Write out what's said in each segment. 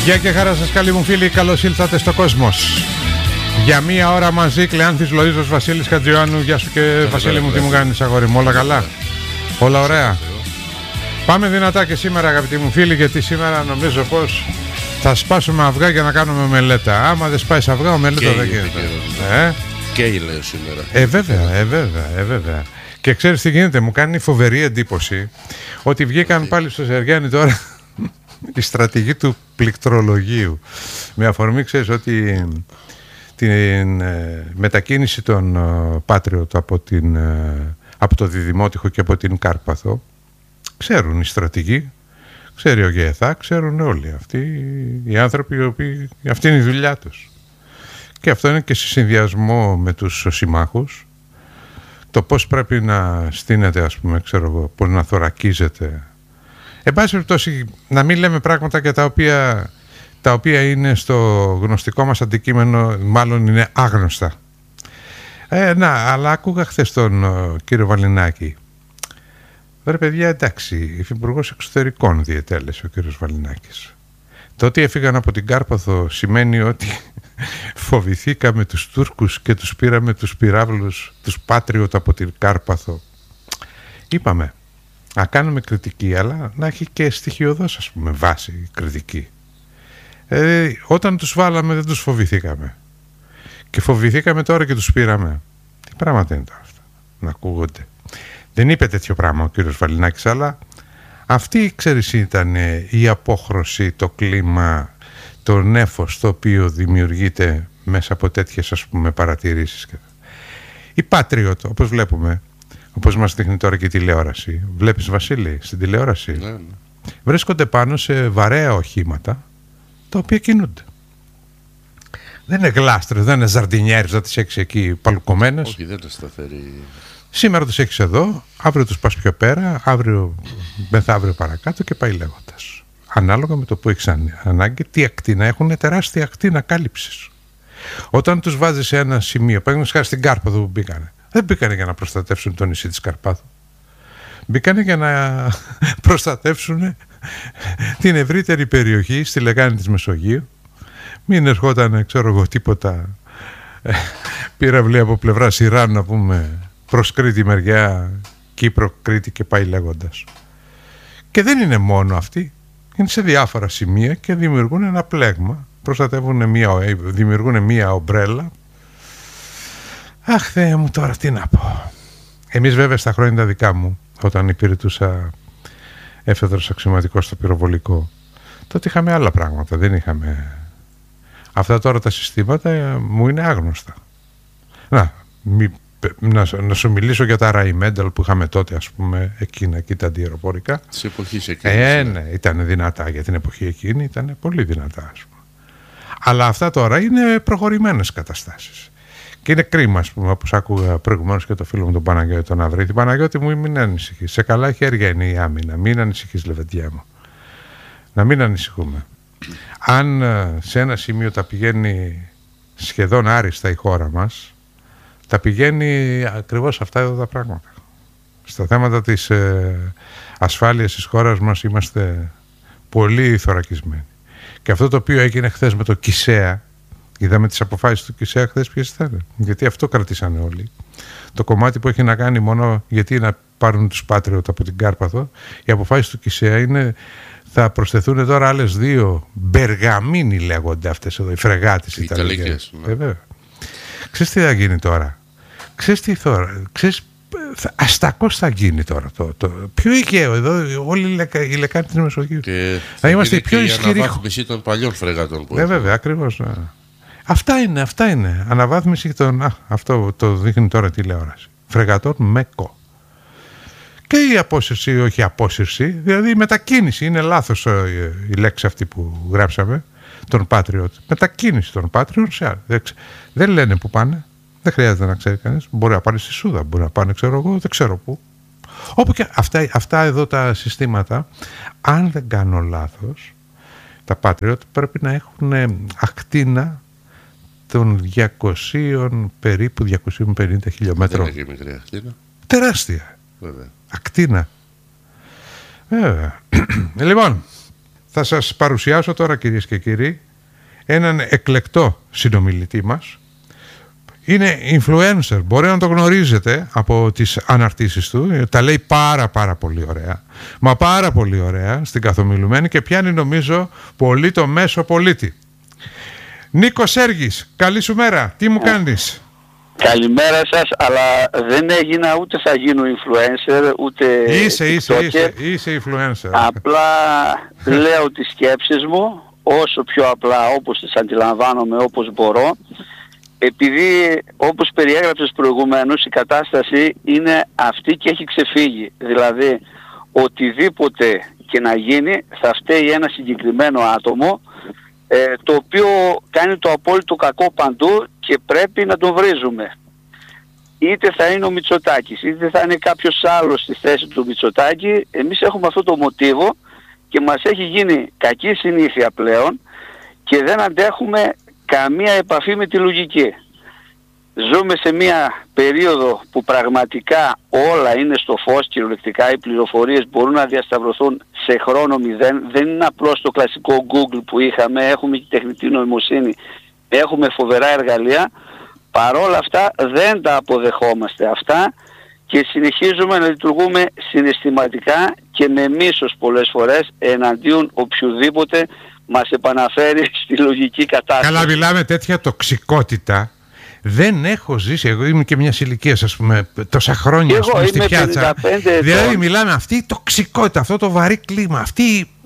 Γεια και χαρά σας καλοί μου φίλοι, καλώς ήλθατε στο Κόσμος. Για μία ώρα μαζί Κλεάνθης Λοΐζος, Βασίλης Χατζιωάννου. Γεια σου και Βασίλη μου, τι μου κάνεις αγόρι μου, όλα καλά? Όλα ωραία. Πάμε δυνατά και σήμερα αγαπητοί μου φίλοι, γιατί σήμερα νομίζω πως θα σπάσουμε αυγά για να κάνουμε μελέτα. Άμα δεν σπάσει αυγά, ο μελέτα δεν γίνεται. Καίει λέω σήμερα. Βέβαια. Και ξέρεις τι γίνεται, μου κάνει φοβερή εντύπωση ότι βγήκαν πάλι στο Ζεργιάννη τώρα η στρατηγή του πληκτρολογίου. Με αφορμή, ξέρεις, ότι την μετακίνηση των Patriot από το Διδημότυχο και από την Κάρπαθο ξέρουν οι στρατηγοί, ξέρει ο ΓΕΘΑ, ξέρουν όλοι αυτοί οι άνθρωποι οι οποίοι, αυτή είναι η δουλειά τους. Και αυτό είναι και σε συνδυασμό με τους συμμάχους, το πώς πρέπει να στείνεται, ας πούμε, ξέρω εγώ, πώς να θωρακίζεται. Εν πάση περιπτώσει, να μην λέμε πράγματα για τα οποία είναι στο γνωστικό μας αντικείμενο, μάλλον είναι άγνωστα. Αλλά άκουγα χθες τον κύριο Βαλινάκη. Ρε παιδιά, εντάξει, υφυπουργός εξωτερικών διετέλεσε ο κύριος Βαλινάκης. Το ότι έφυγαν από την Κάρπαθο σημαίνει ότι φοβηθήκαμε τους Τούρκους και τους πήραμε τους πυράβλους, τους Patriot από την Κάρπαθο. Είπαμε, να κάνουμε κριτική, αλλά να έχει και στοιχειωδώς, ας πούμε, βάση κριτική. Όταν τους βάλαμε δεν τους φοβηθήκαμε. Και φοβηθήκαμε τώρα και τους πήραμε. Τι πράγματα είναι τώρα αυτά, να ακούγονται? Δεν είπε τέτοιο πράγμα ο κύριος Βαλινάκης, αλλά αυτή, ξέρεις, ήταν η απόχρωση, το κλίμα, το νέφος το οποίο δημιουργείται μέσα από τέτοιες, ας πούμε, παρατηρήσεις. Η Patriot, όπως βλέπουμε, όπως μας δείχνει τώρα και η τηλεόραση. Βλέπεις, Βασίλη, στην τηλεόραση? Ναι. Βρίσκονται πάνω σε βαρέα οχήματα τα οποία κινούνται. Δεν είναι γλάστρες, δεν είναι ζαρντινιέρες, θα τις έχεις εκεί παλουκωμένες. Όχι, δεν είναι σταθερή. Σήμερα τους έχεις εδώ, αύριο τους πας πιο πέρα, αύριο μεθαύριο παρακάτω και πάει λέγοντας. Ανάλογα με το που έχεις ανάγκη, τι ακτίνα έχουν, τεράστια ακτίνα κάλυψης. Όταν τους βάζεις σε ένα σημείο, παραδείγματος χάρη στην Κάρπαθο που μπήκανε, δεν μπήκανε για να προστατεύσουν το νησί της Καρπάθου. Μπήκανε για να προστατεύσουν την ευρύτερη περιοχή στη λεκάνη της Μεσογείου. Μην ερχόταν, ξέρω εγώ, τίποτα πύραυλοι από πλευράς Ιράν, να πούμε, προς Κρήτη μεριά, Κύπρο, Κρήτη και πάει λέγοντας. Και δεν είναι μόνο αυτοί, είναι σε διάφορα σημεία και δημιουργούν ένα πλέγμα, δημιουργούν μία ομπρέλα. Αχ, Θεέ μου, τώρα τι να πω. Εμείς βέβαια στα χρόνια τα δικά μου, όταν υπηρετούσα έφεδρος αξιωματικός στο πυροβολικό, τότε είχαμε άλλα πράγματα, δεν είχαμε. Αυτά τώρα τα συστήματα μου είναι άγνωστα. Να σου μιλήσω για τα Rheinmetall που είχαμε τότε, ας πούμε, εκείνα και τα αντιεροπορικά. Της εποχής εκείνης. Ναι, ήταν δυνατά για την εποχή εκείνη, ήταν πολύ δυνατά, ας πούμε. Αλλά αυτά τώρα είναι προχωρημένες καταστάσεις. Και είναι κρίμα, ας πούμε, όπως άκουγα προηγουμένως και το φίλο μου τον Παναγιώτη τον Αβρίτη. Παναγιώτη μου, μην ανησυχείς. Σε καλά χέρια είναι η άμυνα. Μην ανησυχείς, Λεβεντιά μου. Να μην ανησυχούμε. Αν σε ένα σημείο τα πηγαίνει σχεδόν άριστα η χώρα μας, τα πηγαίνει ακριβώς αυτά εδώ τα πράγματα. Στα θέματα της ασφάλειας της χώρας μας είμαστε πολύ θωρακισμένοι. Και αυτό το οποίο έγινε χθες με το ΚΙΣΕΑ, είδαμε τις αποφάσεις του ΚΙΣΕΑ χθες ποιες ήταν. Γιατί αυτό κρατήσανε όλοι. Το κομμάτι που έχει να κάνει μόνο γιατί να πάρουν τους Patriot από την Κάρπαθο, οι αποφάσεις του ΚΙΣΕΑ είναι θα προσθεθούν τώρα άλλες 2 Μπεργαμίνοι λέγονται αυτές εδώ, οι φρεγάτες Ιταλικές. Βέβαια. Ξέρεις τι θα γίνει τώρα? Ξέρεις αστακώς θα γίνει τώρα πιο οικαίο εδώ, όλη η λεκάνη της Μεσογείου. Και θα είμαστε οι πιο ισχυροί. Η αναβάθμιση των παλιών φρεγάτων που βέβαια, ακριβώς. Αυτά είναι. Αναβάθμιση αυτό το δείχνει τώρα η τηλεόραση. Φρεγατών ΜΕΚΟ. Και η απόσυρση, όχι απόσυρση, δηλαδή η μετακίνηση. Είναι λάθος η λέξη αυτή που γράψαμε, των Patriot. Μετακίνηση των Patriot σε άλλα. Δεν λένε που πάνε. Δεν χρειάζεται να ξέρει κανείς. Μπορεί να πάνε στη Σούδα, μπορεί να πάνε, ξέρω εγώ, δεν ξέρω πού. Όπου και αυτά εδώ τα συστήματα, αν δεν κάνω λάθος, τα Patriot πρέπει να έχουν ακτίνα των 200 περίπου 250 χιλιόμετρων. Δεν είναι και μικρή ακτίνα. Τεράστια. Βέβαια. Ακτίνα. Βέβαια. Λοιπόν, Θα σας παρουσιάσω τώρα, κυρίες και κύριοι, έναν εκλεκτό συνομιλητή μας. Είναι influencer, μπορεί να το γνωρίζετε από τις αναρτήσεις του. Τα λέει πάρα πολύ ωραία, μα πάρα πολύ ωραία στην Καθομιλουμένη, και πιάνει νομίζω πολύ το μέσο πολίτη. Νίκος Σέργης, καλή σου μέρα, τι μου κάνεις? Καλημέρα σας, αλλά δεν έγινα ούτε θα γίνω influencer, ούτε Είσαι influencer. Απλά λέω τις σκέψεις μου, όσο πιο απλά, όπως τις αντιλαμβάνομαι, όπως μπορώ. Επειδή, όπως περιέγραψες προηγουμένως, η κατάσταση είναι αυτή και έχει ξεφύγει. Δηλαδή, οτιδήποτε και να γίνει θα φταίει ένα συγκεκριμένο άτομο, το οποίο κάνει το απόλυτο κακό παντού και πρέπει να τον βρίζουμε. Είτε θα είναι ο Μητσοτάκης, είτε θα είναι κάποιος άλλος στη θέση του Μητσοτάκη. Εμείς έχουμε αυτό το μοτίβο και μας έχει γίνει κακή συνήθεια πλέον και δεν αντέχουμε καμία επαφή με τη λογική. Ζούμε σε μια περίοδο που πραγματικά όλα είναι στο φως, κυριολεκτικά οι πληροφορίες μπορούν να διασταυρωθούν σε χρόνο μηδέν. Δεν είναι απλώς το κλασικό Google που είχαμε, έχουμε και τεχνητή νοημοσύνη, έχουμε φοβερά εργαλεία. Παρόλα αυτά δεν τα αποδεχόμαστε αυτά και συνεχίζουμε να λειτουργούμε συναισθηματικά και με μίσος πολλές φορές εναντίον οποιοδήποτε μας επαναφέρει στη λογική κατάσταση. Καλά, μιλάμε τέτοια τοξικότητα. Δεν έχω ζήσει, εγώ είμαι και μια ηλικία, ας πούμε, τόσα χρόνια ας πούμε, στη πιάτσα. Δηλαδή μιλάμε αυτή η τοξικότητα, αυτό το βαρύ κλίμα, αυτή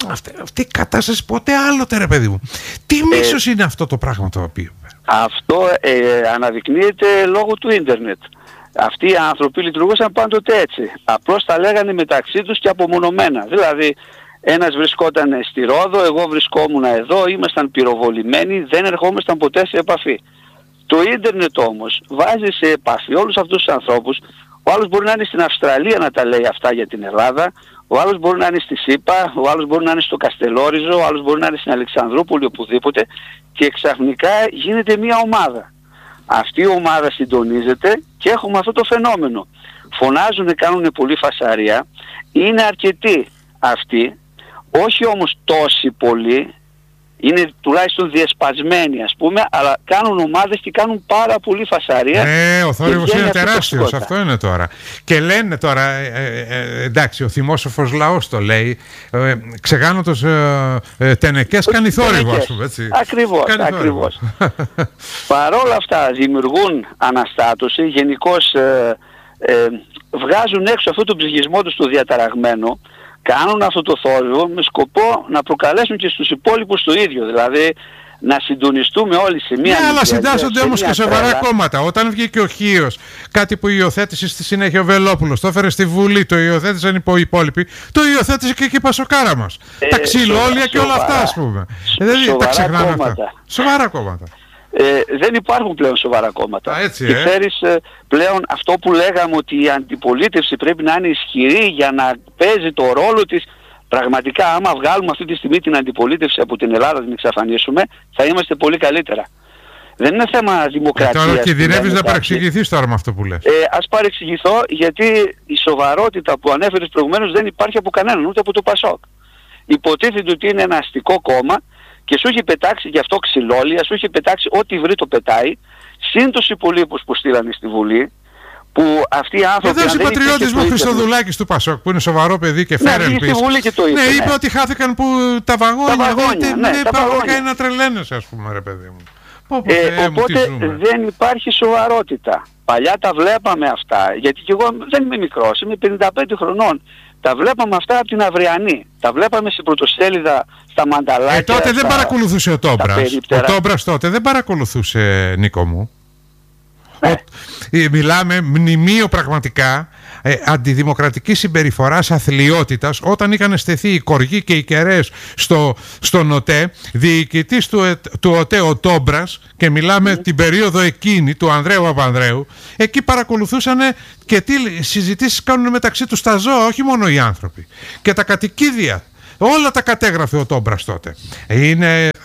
η κατάσταση ποτέ άλλοτε, ρε παιδί μου. Τι μίσος είναι αυτό το πράγμα το οποίο? Αυτό αναδεικνύεται λόγω του ίντερνετ. Αυτοί οι άνθρωποι λειτουργούσαν πάντοτε έτσι. Απλώς τα λέγανε μεταξύ τους και απομονωμένα. Δηλαδή ένας βρισκόταν στη Ρόδο, εγώ βρισκόμουν εδώ, ήμασταν πυροβολημένοι, δεν ερχόμασταν ποτέ σε επαφή. Το ίντερνετ όμως βάζει σε επαφή όλους αυτούς τους ανθρώπους. Ο άλλος μπορεί να είναι στην Αυστραλία να τα λέει αυτά για την Ελλάδα, ο άλλος μπορεί να είναι στη ΣΥΠΑ, ο άλλος μπορεί να είναι στο Καστελόριζο, ο άλλος μπορεί να είναι στην Αλεξανδρούπολη, οπουδήποτε, και ξαφνικά γίνεται μια ομάδα. Αυτή η ομάδα συντονίζεται και έχουμε αυτό το φαινόμενο. Φωνάζουν, κάνουν πολύ φασαρία, είναι αρκετοί αυτοί, όχι όμως τόσοι πολλοί, είναι τουλάχιστον διασπασμένοι ας πούμε, αλλά κάνουν ομάδες και κάνουν πάρα πολύ φασαρία. Ο θόρυβος είναι τεράστιος, αυτό είναι τώρα. Και λένε τώρα, εντάξει, ο θυμόσοφος λαός το λέει, ξεγάνωτος τενεκές κάνει θόρυβο, ας πούμε, έτσι. Ακριβώς. Παρόλα αυτά δημιουργούν αναστάτωση, γενικώς βγάζουν έξω αυτό το ψυχισμό τους το διαταραγμένο, κάνουν αυτό το θόρυβο με σκοπό να προκαλέσουν και στους υπόλοιπους το ίδιο. Δηλαδή να συντονιστούμε όλοι σε μία... Ναι, αλλά συντάσσονται όμως και σοβαρά κόμματα. Όταν βγήκε ο Χίος, κάτι που υιοθέτησε στη συνέχεια ο Βελόπουλος, το έφερε στη Βουλή, το υιοθέτησαν οι υπόλοιποι, το υιοθέτησε και η Πασοκάρα μας. Τα ξυλόλια και όλα αυτά, ας πούμε. Δηλαδή τα ξεχνάμε αυτά. Σοβαρά κόμματα. Δεν υπάρχουν πλέον σοβαρά κόμματα. Και ξέρεις, πλέον αυτό που λέγαμε ότι η αντιπολίτευση πρέπει να είναι ισχυρή για να παίζει το ρόλο της, πραγματικά άμα βγάλουμε αυτή τη στιγμή την αντιπολίτευση από την Ελλάδα, την εξαφανίσουμε, θα είμαστε πολύ καλύτερα. Δεν είναι θέμα δημοκρατίας. Τώρα κινδυνεύεις να παρεξηγηθείς τώρα με αυτό που λες. Ας παρεξηγηθώ, γιατί η σοβαρότητα που ανέφερες προηγουμένως δεν υπάρχει από κανέναν, ούτε από το ΠΑΣΟΚ. Υποτίθεται ότι είναι ένα αστικό κόμμα και σου έχει πετάξει γι' αυτό ξυλόλια, σου έχει πετάξει ό,τι βρει το πετάει, συν τους υπολείπους που στείλανε στη Βουλή, που αυτοί οι άνθρωποι... Εδώ είναι πατριώτης μου Χριστοδουλάκης του ΠΑΣΟΚ, που είναι σοβαρό παιδί και φέρε ελπίς. Ναι, είπε ότι χάθηκαν που τα βαγόνια, πραγματικά να τρελαίνεσαι, ας πούμε, ρε παιδί μου. Οπότε δεν υπάρχει σοβαρότητα. Παλιά τα βλέπαμε αυτά, γιατί και εγώ δεν είμαι μικρός, είμαι 55 χρονών. Τα βλέπαμε αυτά από την Αυριανή. Τα βλέπαμε στην πρωτοσέλιδα, στα μανταλάκια. Τότε δεν παρακολουθούσε ο Τόμπρας. Ο Τόμπρας τότε δεν παρακολουθούσε, Νίκο μου. Μιλάμε μνημείο πραγματικά αντιδημοκρατικής συμπεριφοράς, αθλιότητας, όταν είχαν στεθεί οι κοργοί και οι κεραίες στον ΟΤΕ, διοικητής του ΟΤΕ ο Τόμπρας, και μιλάμε την περίοδο εκείνη του Ανδρέου Παπανδρέου, εκεί παρακολουθούσαν και τι συζητήσεις κάνουν μεταξύ τους τα ζώα, όχι μόνο οι άνθρωποι, και τα κατοικίδια. Όλα τα κατέγραφε ο Τόμπρας τότε. Είναι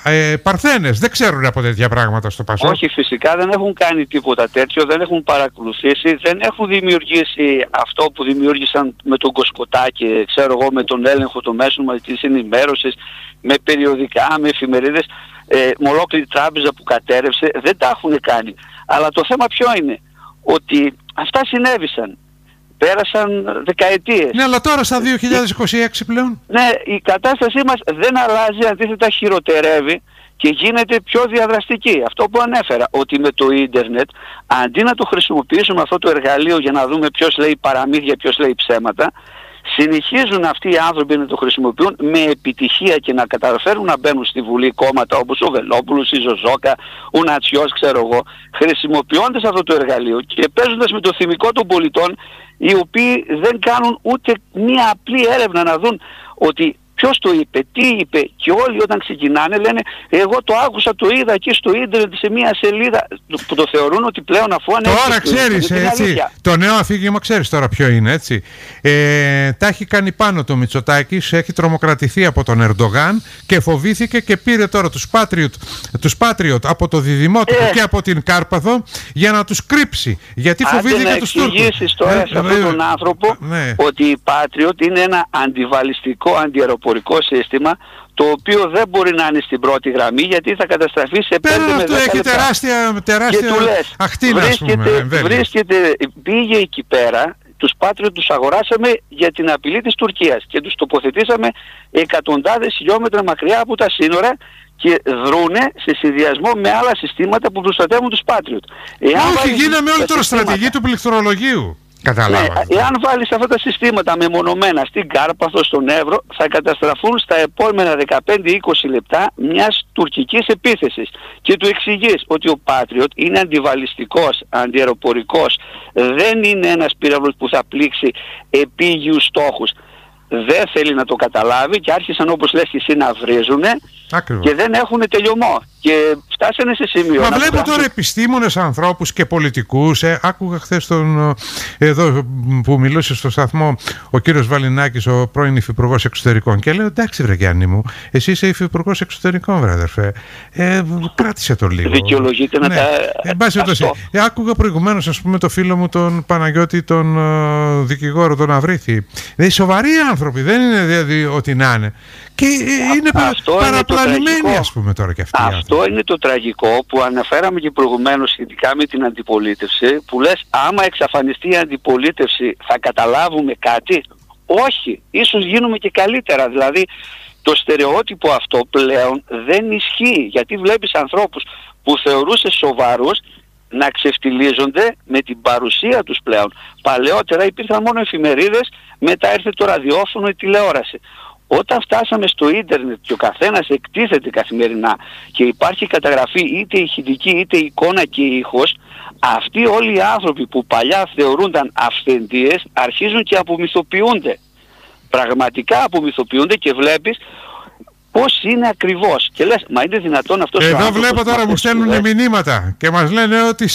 παρθένες. Δεν ξέρουν από τέτοια πράγματα στο Πασόκ. Όχι, φυσικά δεν έχουν κάνει τίποτα τέτοιο, δεν έχουν παρακολουθήσει, δεν έχουν δημιουργήσει αυτό που δημιούργησαν με τον Κοσκοτάκη, ξέρω εγώ, με τον έλεγχο των μέσων μαζικής ενημέρωσης, με περιοδικά, με εφημερίδες, με ολόκληρη τράπεζα που κατέρευσε. Δεν τα έχουν κάνει. Αλλά το θέμα ποιο είναι? Ότι αυτά συνέβησαν. Πέρασαν δεκαετίες. Ναι, αλλά τώρα στα 2026 πλέον. Ναι, η κατάστασή μας δεν αλλάζει, αντίθετα χειροτερεύει και γίνεται πιο διαδραστική. Αυτό που ανέφερα, ότι με το ίντερνετ, αντί να το χρησιμοποιήσουμε αυτό το εργαλείο για να δούμε ποιος λέει παραμύθια, ποιος λέει ψέματα, συνεχίζουν αυτοί οι άνθρωποι να το χρησιμοποιούν με επιτυχία και να καταφέρουν να μπαίνουν στη Βουλή κόμματα όπως ο Βελόπουλος, η Ζωζόκα, ο Νατσιός, ξέρω εγώ, χρησιμοποιώντας αυτό το εργαλείο και παίζοντας με το θυμικό των πολιτών, οι οποίοι δεν κάνουν ούτε μία απλή έρευνα να δουν ότι ποιος το είπε, τι είπε, και όλοι όταν ξεκινάνε λένε εγώ το άκουσα, το είδα εκεί στο ίντερνετ σε μία σελίδα, που το θεωρούν ότι πλέον αφού ανέβηκε. Τώρα ξέρεις, έτσι, το νέο αφήγημα ξέρεις τώρα ποιο είναι, έτσι. Τα έχει κάνει πάνω το Μητσοτάκης, έχει τρομοκρατηθεί από τον Ερντογάν και φοβήθηκε και πήρε τώρα τους Patriot από το Διδημότυπο και από την Κάρπαθο για να τους κρύψει. Γιατί φοβήθηκε τους Τούρκους. Αν εξηγήσεις τώρα σε αυτόν τον άνθρωπο ότι η Patriot είναι ένα αντιβαλιστικό, αντιαεροπορικό σύστημα, το οποίο δεν μπορεί να είναι στην πρώτη γραμμή γιατί θα καταστραφεί σε 5 με 10 λεπτά. Έχει τεράστια αχτίνα, πήγε εκεί πέρα, τους Patriot τους αγοράσαμε για την απειλή της Τουρκίας και τους τοποθετήσαμε εκατοντάδες χιλιόμετρα μακριά από τα σύνορα και δρούνε σε συνδυασμό με άλλα συστήματα που προστατεύουν τους Patriot. Όχι, γίναμε όλοι τώρα στρατηγοί του πληκτρολογίου. Ναι, εάν βάλεις αυτά τα συστήματα μεμονωμένα στην Κάρπαθο, στον Εύρο, θα καταστραφούν στα επόμενα 15-20 λεπτά μιας τουρκικής επίθεσης. Και του εξηγείς ότι ο Patriot είναι αντιβαλιστικός, αντιαεροπορικός, δεν είναι ένας πύραυλος που θα πλήξει επίγειους στόχους. Δεν θέλει να το καταλάβει και άρχισαν, όπως λες και εσύ, να βρίζουνε. Και δεν έχουν τελειωμό. Και φτάσανε σε σημείο. Μα βλέπω τώρα επιστήμονες, ανθρώπους και πολιτικούς. Άκουγα χθες εδώ που μιλούσε στο σταθμό ο κύριος Βαλινάκης, ο πρώην υφυπουργός εξωτερικών. Και λέω: εντάξει, βρε Γιάννη μου, εσύ είσαι υφυπουργός εξωτερικών, βρε αδερφέ. Κράτησε το λίγο. Δικαιολογείται να τα. Άκουγα προηγουμένως, ας πούμε, το φίλο μου τον Παναγιώτη, τον δικηγόρο, τον Αβρίθη. Είναι σοβαροί άνθρωποι, δεν είναι δηλαδή ότι να είναι. Και είναι παραπλανημένοι, ας πούμε, τώρα και αυτοί. Αυτό είναι το τραγικό που αναφέραμε και προηγουμένως σχετικά με την αντιπολίτευση, που λες άμα εξαφανιστεί η αντιπολίτευση θα καταλάβουμε κάτι. Όχι, ίσως γίνουμε και καλύτερα. Δηλαδή το στερεότυπο αυτό πλέον δεν ισχύει, γιατί βλέπεις ανθρώπους που θεωρούσε σοβαρούς να ξεφτιλίζονται με την παρουσία τους πλέον. Παλαιότερα υπήρχαν μόνο εφημερίδες, μετά έρθε το ραδιόφωνο, η τηλεόραση. Όταν φτάσαμε στο ίντερνετ και ο καθένας εκτίθεται καθημερινά και υπάρχει καταγραφή είτε ηχητική είτε εικόνα και ήχος, αυτοί όλοι οι άνθρωποι που παλιά θεωρούνταν αυθεντίες αρχίζουν και απομυθοποιούνται. Πραγματικά απομυθοποιούνται και βλέπεις πώς είναι ακριβώς. Και λες, μα είναι δυνατόν αυτός ο άνθρωπος... Εδώ βλέπω τώρα μου στέλνουν μηνύματα και μας λένε ότι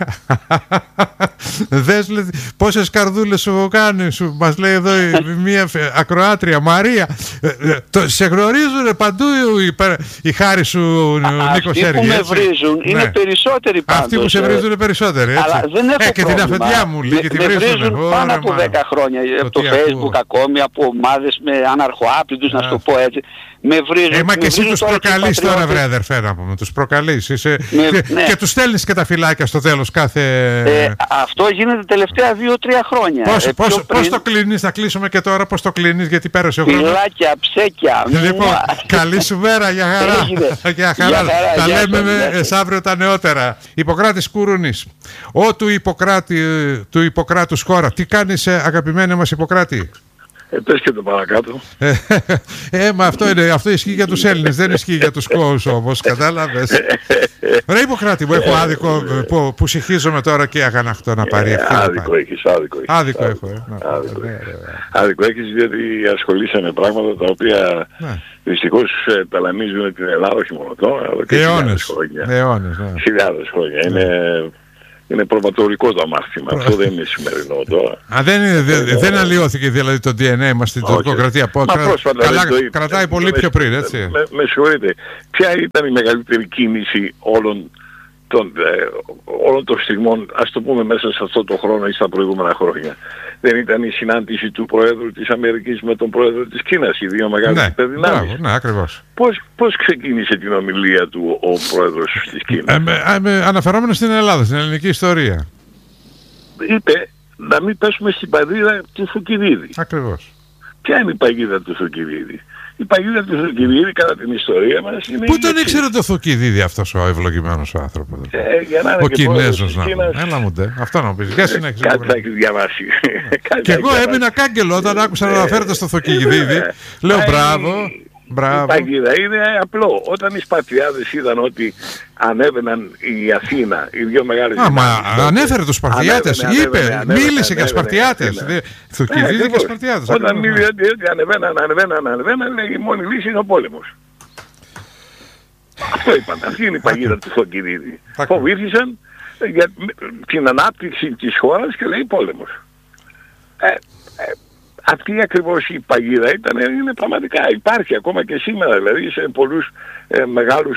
δες πόσες καρδούλες σου κάνει, μας λέει εδώ μια ακροάτρια, Μαρία. Σε γνωρίζουν παντού η χάρη σου, Νίκο Σέργη. Αυτοί που με βρίζουν είναι περισσότεροι πάντως. Αυτοί που σε βρίζουν είναι περισσότεροι, έτσι. Αλλά δεν έχω και την αφεντιά μου λέει και τη βρίζουν. Πάνω από 10 χρόνια από το Facebook ακόμη, από ομάδες με αναρχοάπλητους, να σου το πω έτσι. Με βρίζουν. Μα και εσύ τους προκαλείς τώρα, βρε αδερφέ, να πούμε. Τους προκαλείς. Και τους στέλνεις και τα φυλάκια στο τέλος κάθε... Αυτό γίνεται τελευταία 2-3 χρόνια. Πώς το κλείνεις, θα κλείσουμε και τώρα, πώς το κλείνεις, γιατί πέρασε ο χρόνος. Φυλάκια, ψέκια. Λοιπόν, καλή σου μέρα, για χαρά. Για χαρά. Τα λέμε αύριο τα νεότερα. Ιπποκράτης Κουρούνης. Του Ιπποκράτους χώρα. Τι κάνεις, αγαπημένε μας Ιπποκράτη? Πες και το παρακάτω. Μα αυτό ισχύει για τους Έλληνες, δεν ισχύει για τους κόους όμως, κατάλαβες. Ρε Ιπποκράτη μου, έχω άδικο που συγχύζομαι τώρα και αγαναχτώ να πάρει ευθύνη. Άδικο έχεις. Άδικο έχω. Άδικο έχεις, διότι ασχολείσαι με πράγματα τα οποία δυστυχώς ταλανίζουν την Ελλάδα, όχι μόνο τώρα, αλλά και χιλιάδες χρόνια. Χιλιάδες χρόνια. Είναι είναι προβατορικό το αμάρτημα. Αυτό δεν είναι σημερινό τώρα. Δεν αλλοιώθηκε δηλαδή το DNA μας στην τουρκοκρατία. Κρατάει πολύ πιο πριν, έτσι. Με συγχωρείτε. Ποια ήταν η μεγαλύτερη κίνηση όλων των στιγμών, ας το πούμε, μέσα σε αυτό το χρόνο ή στα προηγούμενα χρόνια? Δεν ήταν η συνάντηση του Προέδρου της Αμερικής με τον Πρόεδρο της Κίνας, οι δύο μεγάλες υπερδυνάμεις? Ναι, ακριβώς. Πώς ξεκίνησε την ομιλία του ο Πρόεδρος της Κίνας? Αναφερόμενο στην Ελλάδα, στην ελληνική ιστορία. Είπε να μην πέσουμε στην παγίδα του Θουκυδίδη. Ακριβώς. Ποια είναι η παγίδα του Θουκυδίδη? Η παγίδα του Θουκυδίδη κατά την ιστορία μας είναι... Πού τον ήξερε το Θουκυδίδη αυτός ο ευλογημένος ο άνθρωπος? Ο Κινέζος να πούμε. Έλα μου ντε, αυτό να πεις. Για συνέχισε. Κάτι θα έχεις διαβάσει. Και εγώ έμεινα κάγκελο όταν άκουσα να αναφέρεται στο Θουκυδίδη. Λέω μπράβο. Η παγίδα είναι απλό. Όταν οι Σπαρτιάδες είδαν ότι ανέβαιναν η Αθήνα, οι δύο μεγάλες... ανέφερε τους Σπαρτιάτες, μίλησε για Σπαρτιάτες. Θουκυδίδη και Σπαρτιάτες. Όταν μίλησε ότι ανεβαίναν, λέει η μόνη λύση είναι ο πόλεμος. Αυτό είπαν. Αυτή είναι η παγίδα του Θουκυδίδη. Φοβήθησαν για την ανάπτυξη της χώρας και λέει πόλεμος. Αυτή ακριβώς η παγίδα είναι πραγματικά, υπάρχει ακόμα και σήμερα, δηλαδή σε πολλούς μεγάλους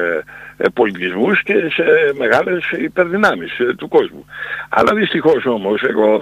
πολιτισμούς και σε μεγάλες υπερδυνάμεις του κόσμου. Αλλά δυστυχώς όμως εγώ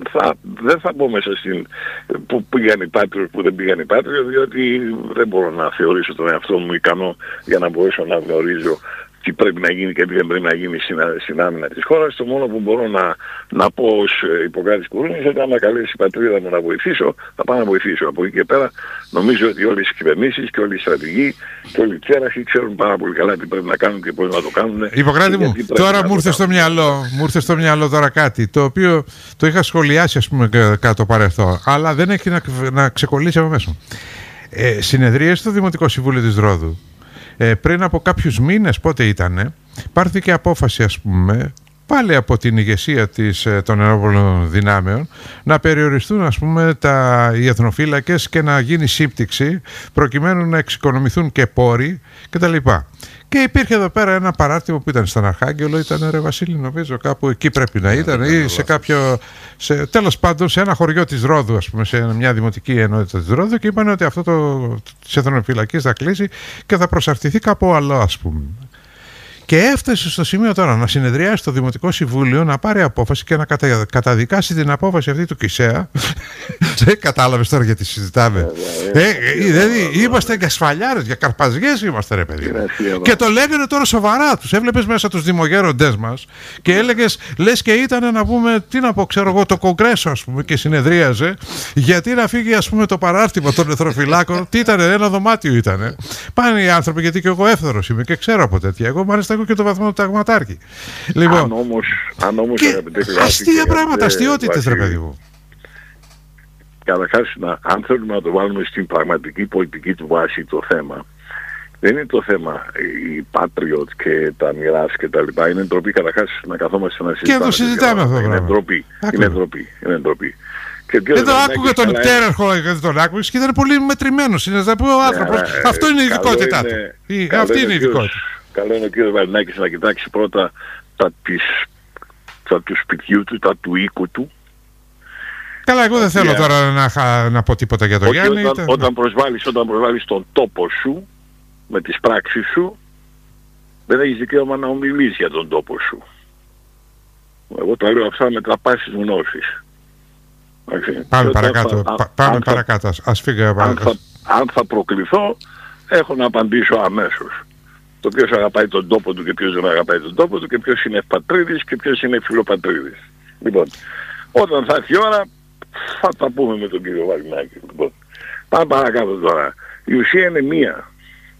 δεν θα μπω μέσα στην που πήγαν οι Πάτριοι, που δεν πήγαν οι Πάτριοι, διότι δεν μπορώ να θεωρήσω τον εαυτό μου ικανό για να μπορέσω να γνωρίζω τι πρέπει να γίνει και τι δεν πρέπει να γίνει στην άμυνα της χώρας. Το μόνο που μπορώ να πω ως Ιπποκράτης Κουρούνης είναι ότι αν με καλέσει η πατρίδα μου να βοηθήσω, θα πάω να βοηθήσω. Από εκεί και πέρα νομίζω ότι όλες οι κυβερνήσεις και όλοι οι στρατηγοί και όλοι οι τσέραχοι ξέρουν πάρα πολύ καλά τι πρέπει να κάνουν και πώς να το κάνουν. Ιπποκράτη μου, τώρα μου ήρθε στο μυαλό τώρα κάτι το οποίο το είχα σχολιάσει, ας πούμε, κατά το παρελθόν, αλλά δεν έχει να ξεκολλήσει από μέσα. Συνεδρίασε στο Δημοτικό Συμβούλιο της Ρόδου. Πριν από κάποιους μήνες, πότε ήτανε, πάρθηκε απόφαση, ας πούμε, πάλι από την ηγεσία των ενόπλων δυνάμεων, να περιοριστούν, ας πούμε, οι εθνοφύλακες και να γίνει σύμπτυξη προκειμένου να εξοικονομηθούν και πόροι κτλ. Και υπήρχε εδώ πέρα ένα παράρτημα που ήταν στον Αρχάγγελο, ήταν Ρε Βασίλη, νομίζω, κάπου εκεί πρέπει να ήταν, ή σε κάποιο. Τέλος πάντων, σε ένα χωριό της Ρόδου, ας πούμε, σε μια δημοτική ενότητα της Ρόδου, και είπαν ότι αυτό της εθνοφυλακής θα κλείσει και θα προσαρτηθεί κάπου άλλο, ας πούμε. Και έφτασε στο σημείο τώρα να συνεδριάσει το Δημοτικό Συμβούλιο, να πάρει απόφαση και να καταδικάσει την απόφαση αυτή του Κισέα. Δεν κατάλαβες τώρα γιατί συζητάμε? Δηλαδή είμαστε για σφαλιάρες, για καρπαζιές είμαστε, ρε παιδί. Και το λέγανε τώρα σοβαρά. Τους έβλεπες μέσα τους δημογέροντές μας και έλεγες, λες και ήταν να πούμε, τι να πω, ξέρω εγώ, το Κογκρέσο, ας πούμε, και συνεδρίαζε. Γιατί να φύγει, ας πούμε, το παράρτημα των εθνοφυλάκων? Τι ήταν, ένα δωμάτιο ήτανε. Πάνε οι άνθρωποι, γιατί και εγώ εύθερος είμαι και ξέρω από τέτοια. Εγώ μάλιστα έχω και το βαθμό του ταγματάρχη. Λοιπόν, αν όμως αστεία πράγματα, αστείωτητες, ρε παιδί μου. Καταρχάς, αν θέλουμε να το βάλουμε στην πραγματική πολιτική του βάση το θέμα, δεν είναι το θέμα οι Patriot και τα Μοιράς και τα λοιπά. Είναι ντροπή καταρχάς να καθόμαστε να συζητάμε. Και το συζητάμε αυτό. Είναι ντροπή. Δεν το άκουγε τον Τέρερχο, δεν τον άκουγες και ήταν πολύ μετρημένος. Είναι ο άνθρωπος. Αυτό είναι η ειδικότητά του. Αυτή είναι η ειδικότητα. Καλό είναι ο κύριος Βαρινάκης να κοιτάξει πρώτα τα του σπιτιού του, τα του οίκου του. Καλά, εγώ δεν θέλω τώρα να πω τίποτα για τον Γιάννη. Όταν προσβάλλεις τον τόπο σου με τις πράξεις σου, δεν έχεις δικαίωμα να ομιλείς για τον τόπο σου. Εγώ τα λέω αυτά με τραπάσεις γνώσης. Πάμε παρακάτω. Ας φύγει. Αν θα προκληθώ, έχω να απαντήσω αμέσως. Το ποιος αγαπάει τον τόπο του και ποιος δεν αγαπάει τον τόπο του και ποιος είναι πατρίδης και ποιος είναι φιλοπατρίδης. Λοιπόν, όταν θα έρθει η ώρα θα τα πούμε με τον κύριο Βαρινάκη. Λοιπόν, πάμε παρακάτω τώρα. Η ουσία είναι μία.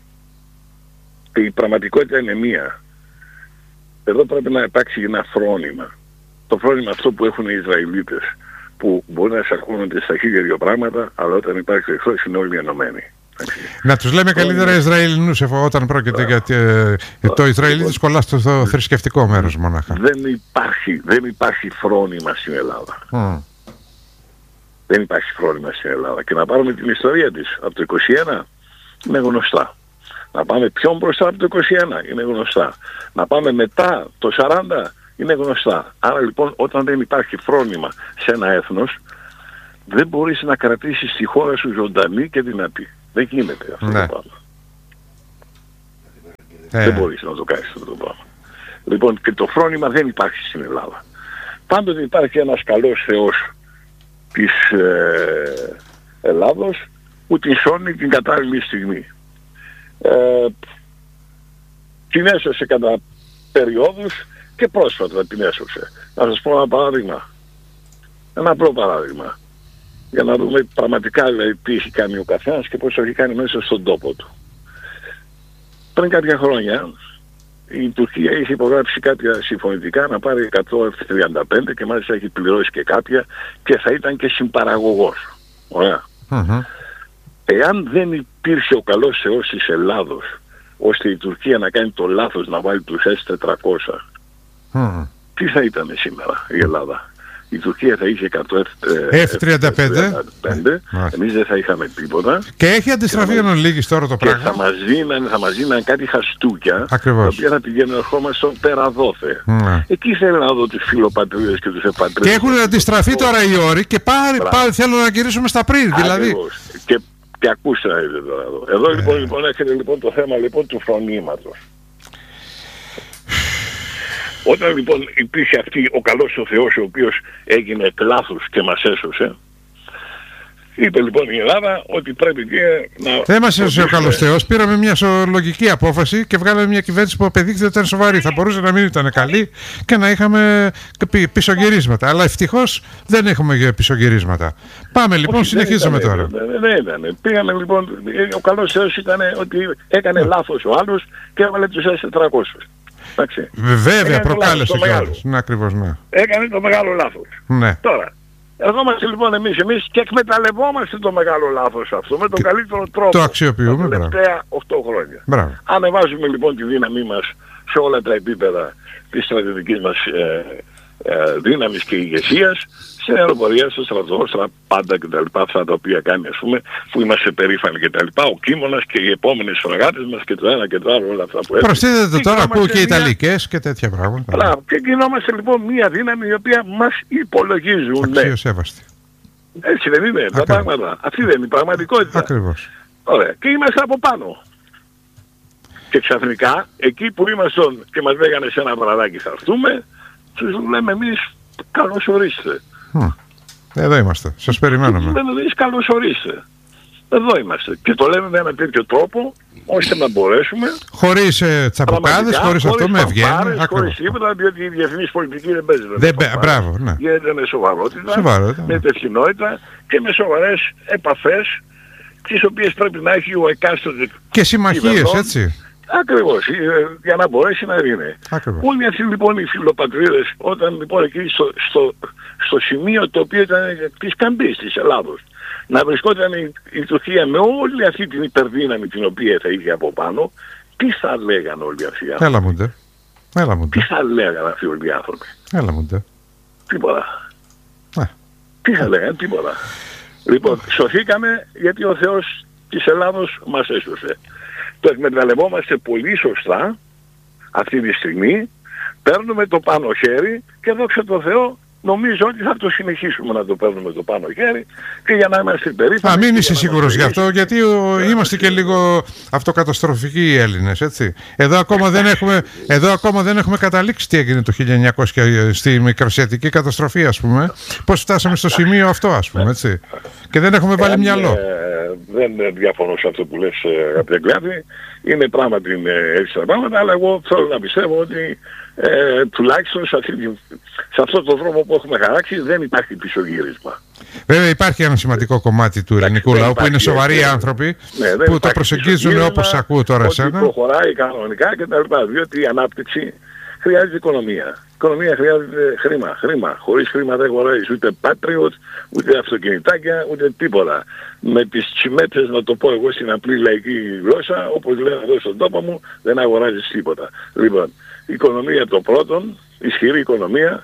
Και η πραγματικότητα είναι μία. Εδώ πρέπει να υπάρξει ένα φρόνημα. Το φρόνημα αυτό που έχουν οι Ισραηλίτες, που μπορεί να εισαρχόνονται στα 1002 πράγματα, αλλά όταν υπάρχει εχθρός είναι όλοι ενωμένοι. Να τους λέμε καλύτερα Ισραηλινούς όταν πρόκειται για το Ισραήλ της κολλά στο θρησκευτικό μέρος μονάχα. Δεν υπάρχει φρόνημα στην Ελλάδα. Δεν υπάρχει φρόνημα στην Ελλάδα. Και να πάρουμε την ιστορία της. Από το 21 είναι γνωστά. Να πάμε πιο μπροστά από το 21 είναι γνωστά. Να πάμε μετά το 40 είναι γνωστά. Άρα λοιπόν όταν δεν υπάρχει φρόνημα σε ένα έθνος, δεν μπορείς να κρατήσεις τη χώρα σου ζωντανή και δυνατή. Δεν γίνεται αυτό το πράγμα. Δεν μπορείς να το κάνεις αυτό το πράγμα. Λοιπόν, και το φρόνημα δεν υπάρχει στην Ελλάδα. Πάντοτε υπάρχει ένας καλός Θεός της Ελλάδος που την σώνει την κατάλληλη στιγμή. Την έσωσε κατά περιόδους και πρόσφατα την έσωσε. Να σας πω ένα παράδειγμα. Ένα απλό παράδειγμα. Για να δούμε πραγματικά δηλαδή, τι έχει κάνει ο καθένας και πώς το έχει κάνει μέσα στον τόπο του. Πριν κάποια χρόνια η Τουρκία είχε υπογράψει κάποια συμφωνητικά να πάρει 100 F-35 και μάλιστα έχει πληρώσει και κάποια και θα ήταν και συμπαραγωγός. Ωραία. Εάν δεν υπήρχε ο καλός Θεός της Ελλάδος ώστε η Τουρκία να κάνει το λάθος να βάλει τους S-400, τι θα ήταν σήμερα η Ελλάδα? Η Τουρκία θα είχε 100 F-35, εμείς δεν θα είχαμε τίποτα. Και έχει αντιστραφεί εν ολίγης τώρα το πράγμα. Και θα μας δίναν κάτι χαστούκια, τα οποία θα πηγαίνουν ερχόμαστε στον Περαδόθε. Εκεί θέλω να δω τους φιλοπατρίδες και τους επατρίδες. Και έχουν αντιστραφεί τώρα οι όροι και πάλι θέλουν να γυρίσουμε στα πριν. Δηλαδή. Και ακούστε να δείτε τώρα εδώ. Εδώ λοιπόν έχετε λοιπόν το θέμα λοιπόν του φρονήματος. Όταν λοιπόν υπήρχε αυτή ο καλός ο Θεός ο οποίος έγινε εκ λάθους και μας έσωσε, είπε λοιπόν η Ελλάδα ότι πρέπει και να... Δεν μας έσωσε ο καλός Θεός, πήραμε μια λογική απόφαση και βγάλαμε μια κυβέρνηση που απεδείχθηκε ότι ήταν σοβαρή. Θα μπορούσε να μην ήταν καλή και να είχαμε πισωγυρίσματα. Αλλά ευτυχώς δεν έχουμε πισωγυρίσματα. Πάμε λοιπόν, συνεχίζουμε τώρα. Δεν ήταν. Πήγαμε λοιπόν, ο καλός Θεός ήταν ότι έκανε λάθος ο άλλος και έβαλε τους S-400. Βέβαια, προκάλεσε κιόλας. Ναι, ακριβώς, ναι. Έκανε το μεγάλο λάθος. Ναι. Τώρα, ερχόμαστε λοιπόν εμείς και εκμεταλλευόμαστε το μεγάλο λάθος αυτό με τον καλύτερο τρόπο. Το αξιοποιούμε, τα τελευταία 8 χρόνια. Μπράβο. Ανεβάζουμε λοιπόν τη δύναμή μας σε όλα τα επίπεδα της στρατιωτικής μας δύναμης και ηγεσίας, σε αεροπορία, στο στρατό, στα πάντα κτλ. Αυτά τα οποία κάνει, ας πούμε, που είμαστε περήφανοι κτλ. Ο Κίμωνας και οι επόμενες φραγάτες μας και το ένα και το άλλο, όλα αυτά που έχουμε. Προσθέτεται τώρα, ακούω και Ιταλικές και τέτοια πράγματα. Μπράβο. Και γινόμαστε λοιπόν μια δύναμη η οποία μας υπολογίζουν. Αξιοσέβαστη. Έτσι δεν είναι τα πράγματα? Αυτή δεν είναι η πραγματικότητα. Ακριβώς. Ωραία. Και είμαστε από πάνω. Και ξαφνικά, εκεί που ήμασταν και μας λέγανε σε ένα βραδάκι θα έρθουμε, τους λέμε εμείς καλώς ορίστε. Εδώ είμαστε. Σας περιμένουμε. Λέμε εμείς καλώς ορίστε. Εδώ είμαστε. Και το λέμε με ένα τέτοιο τρόπο ώστε να μπορέσουμε. Χωρίς τσαποκάδες, χωρίς αυτό με ευγένεια. Χωρίς τίποτα, διότι η διεθνής πολιτική δεν παίζει. Μπράβο, ναι. Γίνεται με σοβαρότητα, με υπευθυνότητα και με σοβαρές επαφές, τις οποίες πρέπει να έχει ο εκάστοτε. Και συμμαχίες, έτσι. Ακριβώς, για να μπορέσει να είναι. Όλοι αυτοί λοιπόν οι φιλοπατρίδες, όταν λοιπόν εκεί στο σημείο το οποίο ήταν της καμπής της Ελλάδος, να βρισκόταν η Τουρκία με όλη αυτή την υπερδύναμη την οποία θα είχε από πάνω, τι θα λέγανε όλοι αυτοί οι άνθρωποι? Έλα μου. Τι θα λέγανε αυτοί όλοι οι άνθρωποι? Έλα μου. Τίποτα. Τι θα λέγανε? Τίποτα. Λοιπόν, σωθήκαμε γιατί ο Θεός της Ελλάδος μας έσωσε. Το εκμεταλλευόμαστε πολύ σωστά αυτή τη στιγμή, παίρνουμε το πάνω χέρι και δόξα τω Θεώ νομίζω ότι θα το συνεχίσουμε να το παίρνουμε το πάνω χέρι και για να είμαστε περήφανοι. Μην είσαι σίγουρος γι' αυτό, γιατί είμαστε και λίγο αυτοκαταστροφικοί οι Έλληνες, έτσι. Εδώ ακόμα δεν έχουμε καταλήξει τι έγινε το 1900 στη μικρασιατική καταστροφή, ας πούμε. Πώς φτάσαμε στο σημείο αυτό, ας πούμε, έτσι. Και δεν έχουμε βάλει μυαλό. Δεν διαφωνώ σε αυτό που λες, αγαπητέ Κλάδη. Είναι πράγματι έτσι τα πράγματα, αλλά εγώ θέλω να πιστεύω ότι τουλάχιστον σε αυτό το δρόμο που έχουμε χαράξει δεν υπάρχει πισωγύρισμα. Βέβαια υπάρχει ένα σημαντικό κομμάτι του ελληνικού λαού που είναι σοβαροί άνθρωποι που το προσεγγίζουν όπως ακούω τώρα εσένα. Ότι προχωράει κανονικά κτλ. Διότι η ανάπτυξη χρειάζεται οικονομία. Η οικονομία χρειάζεται χρήμα. Χωρίς χρήμα δεν χωράει ούτε Patriot, ούτε αυτοκινητάκια, ούτε τίποτα. Με τις τσιμέτες, να το πω εγώ στην απλή λαϊκή γλώσσα, όπως λένε εδώ στον τόπο μου, δεν αγοράζεις τίποτα. Λοιπόν, η οικονομία το πρώτον, ισχυρή οικονομία,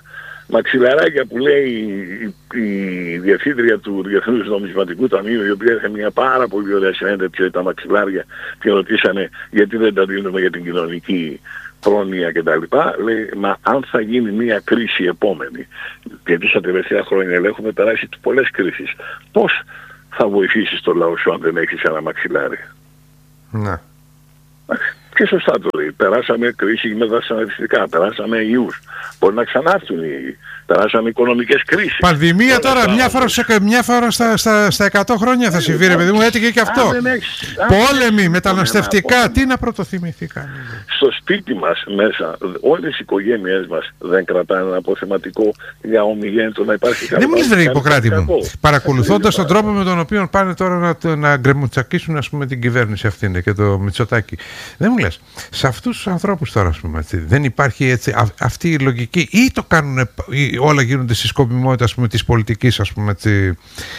μαξιλαράκια που λέει η διευθύντρια του Διεθνούς Νομισματικού Ταμείου, η οποία είχε μια πάρα πολύ ωραία συνέντευξη για τα μαξιλάρια και ρωτήσανε γιατί δεν τα δίνουμε για την κοινωνική πρόνοια κτλ. Λέει, μα αν θα γίνει μια κρίση επόμενη, γιατί στα τελευταία χρόνια έχουμε περάσει πολλές κρίσεις, πώς θα βοηθήσεις το λαό σου αν δεν έχεις ένα μαξιλάρι? Ναι. Και σωστά το λέει. Περάσαμε κρίση με τα συναντιστικά, περάσαμε ιούς. Μπορεί να ξανάρθουν οι ιοί. Περάσαμε οικονομικές κρίσεις. Πανδημία τώρα, μια φορά στα 100 χρόνια θα συμβεί, ρε παιδί μου, έτυχε και αυτό. Πόλεμοι, μεταναστευτικά, τι να πρωτοθυμηθεί κανείς. Στο σπίτι μας μέσα, όλες οι οικογένειές μας δεν κρατάνε ένα αποθεματικό για ομιγέννητο να υπάρχει κάτι. Δεν μου λες, ρε Ιπποκράτη μου, παρακολουθώντας τον τρόπο με τον οποίο πάνε τώρα να γκρεμουτσακίσουν, ας πούμε, την κυβέρνηση αυτή και το Μητσοτάκη. Δεν μου λες, σε αυτούς τους ανθρώπους τώρα, ας πούμε, έτσι, δεν υπάρχει έτσι, αυτή η λογική, ή το κάνουν, όλα γίνονται στη σκοπιμότητα, ας πούμε, της πολιτικής, ας πούμε, έτσι,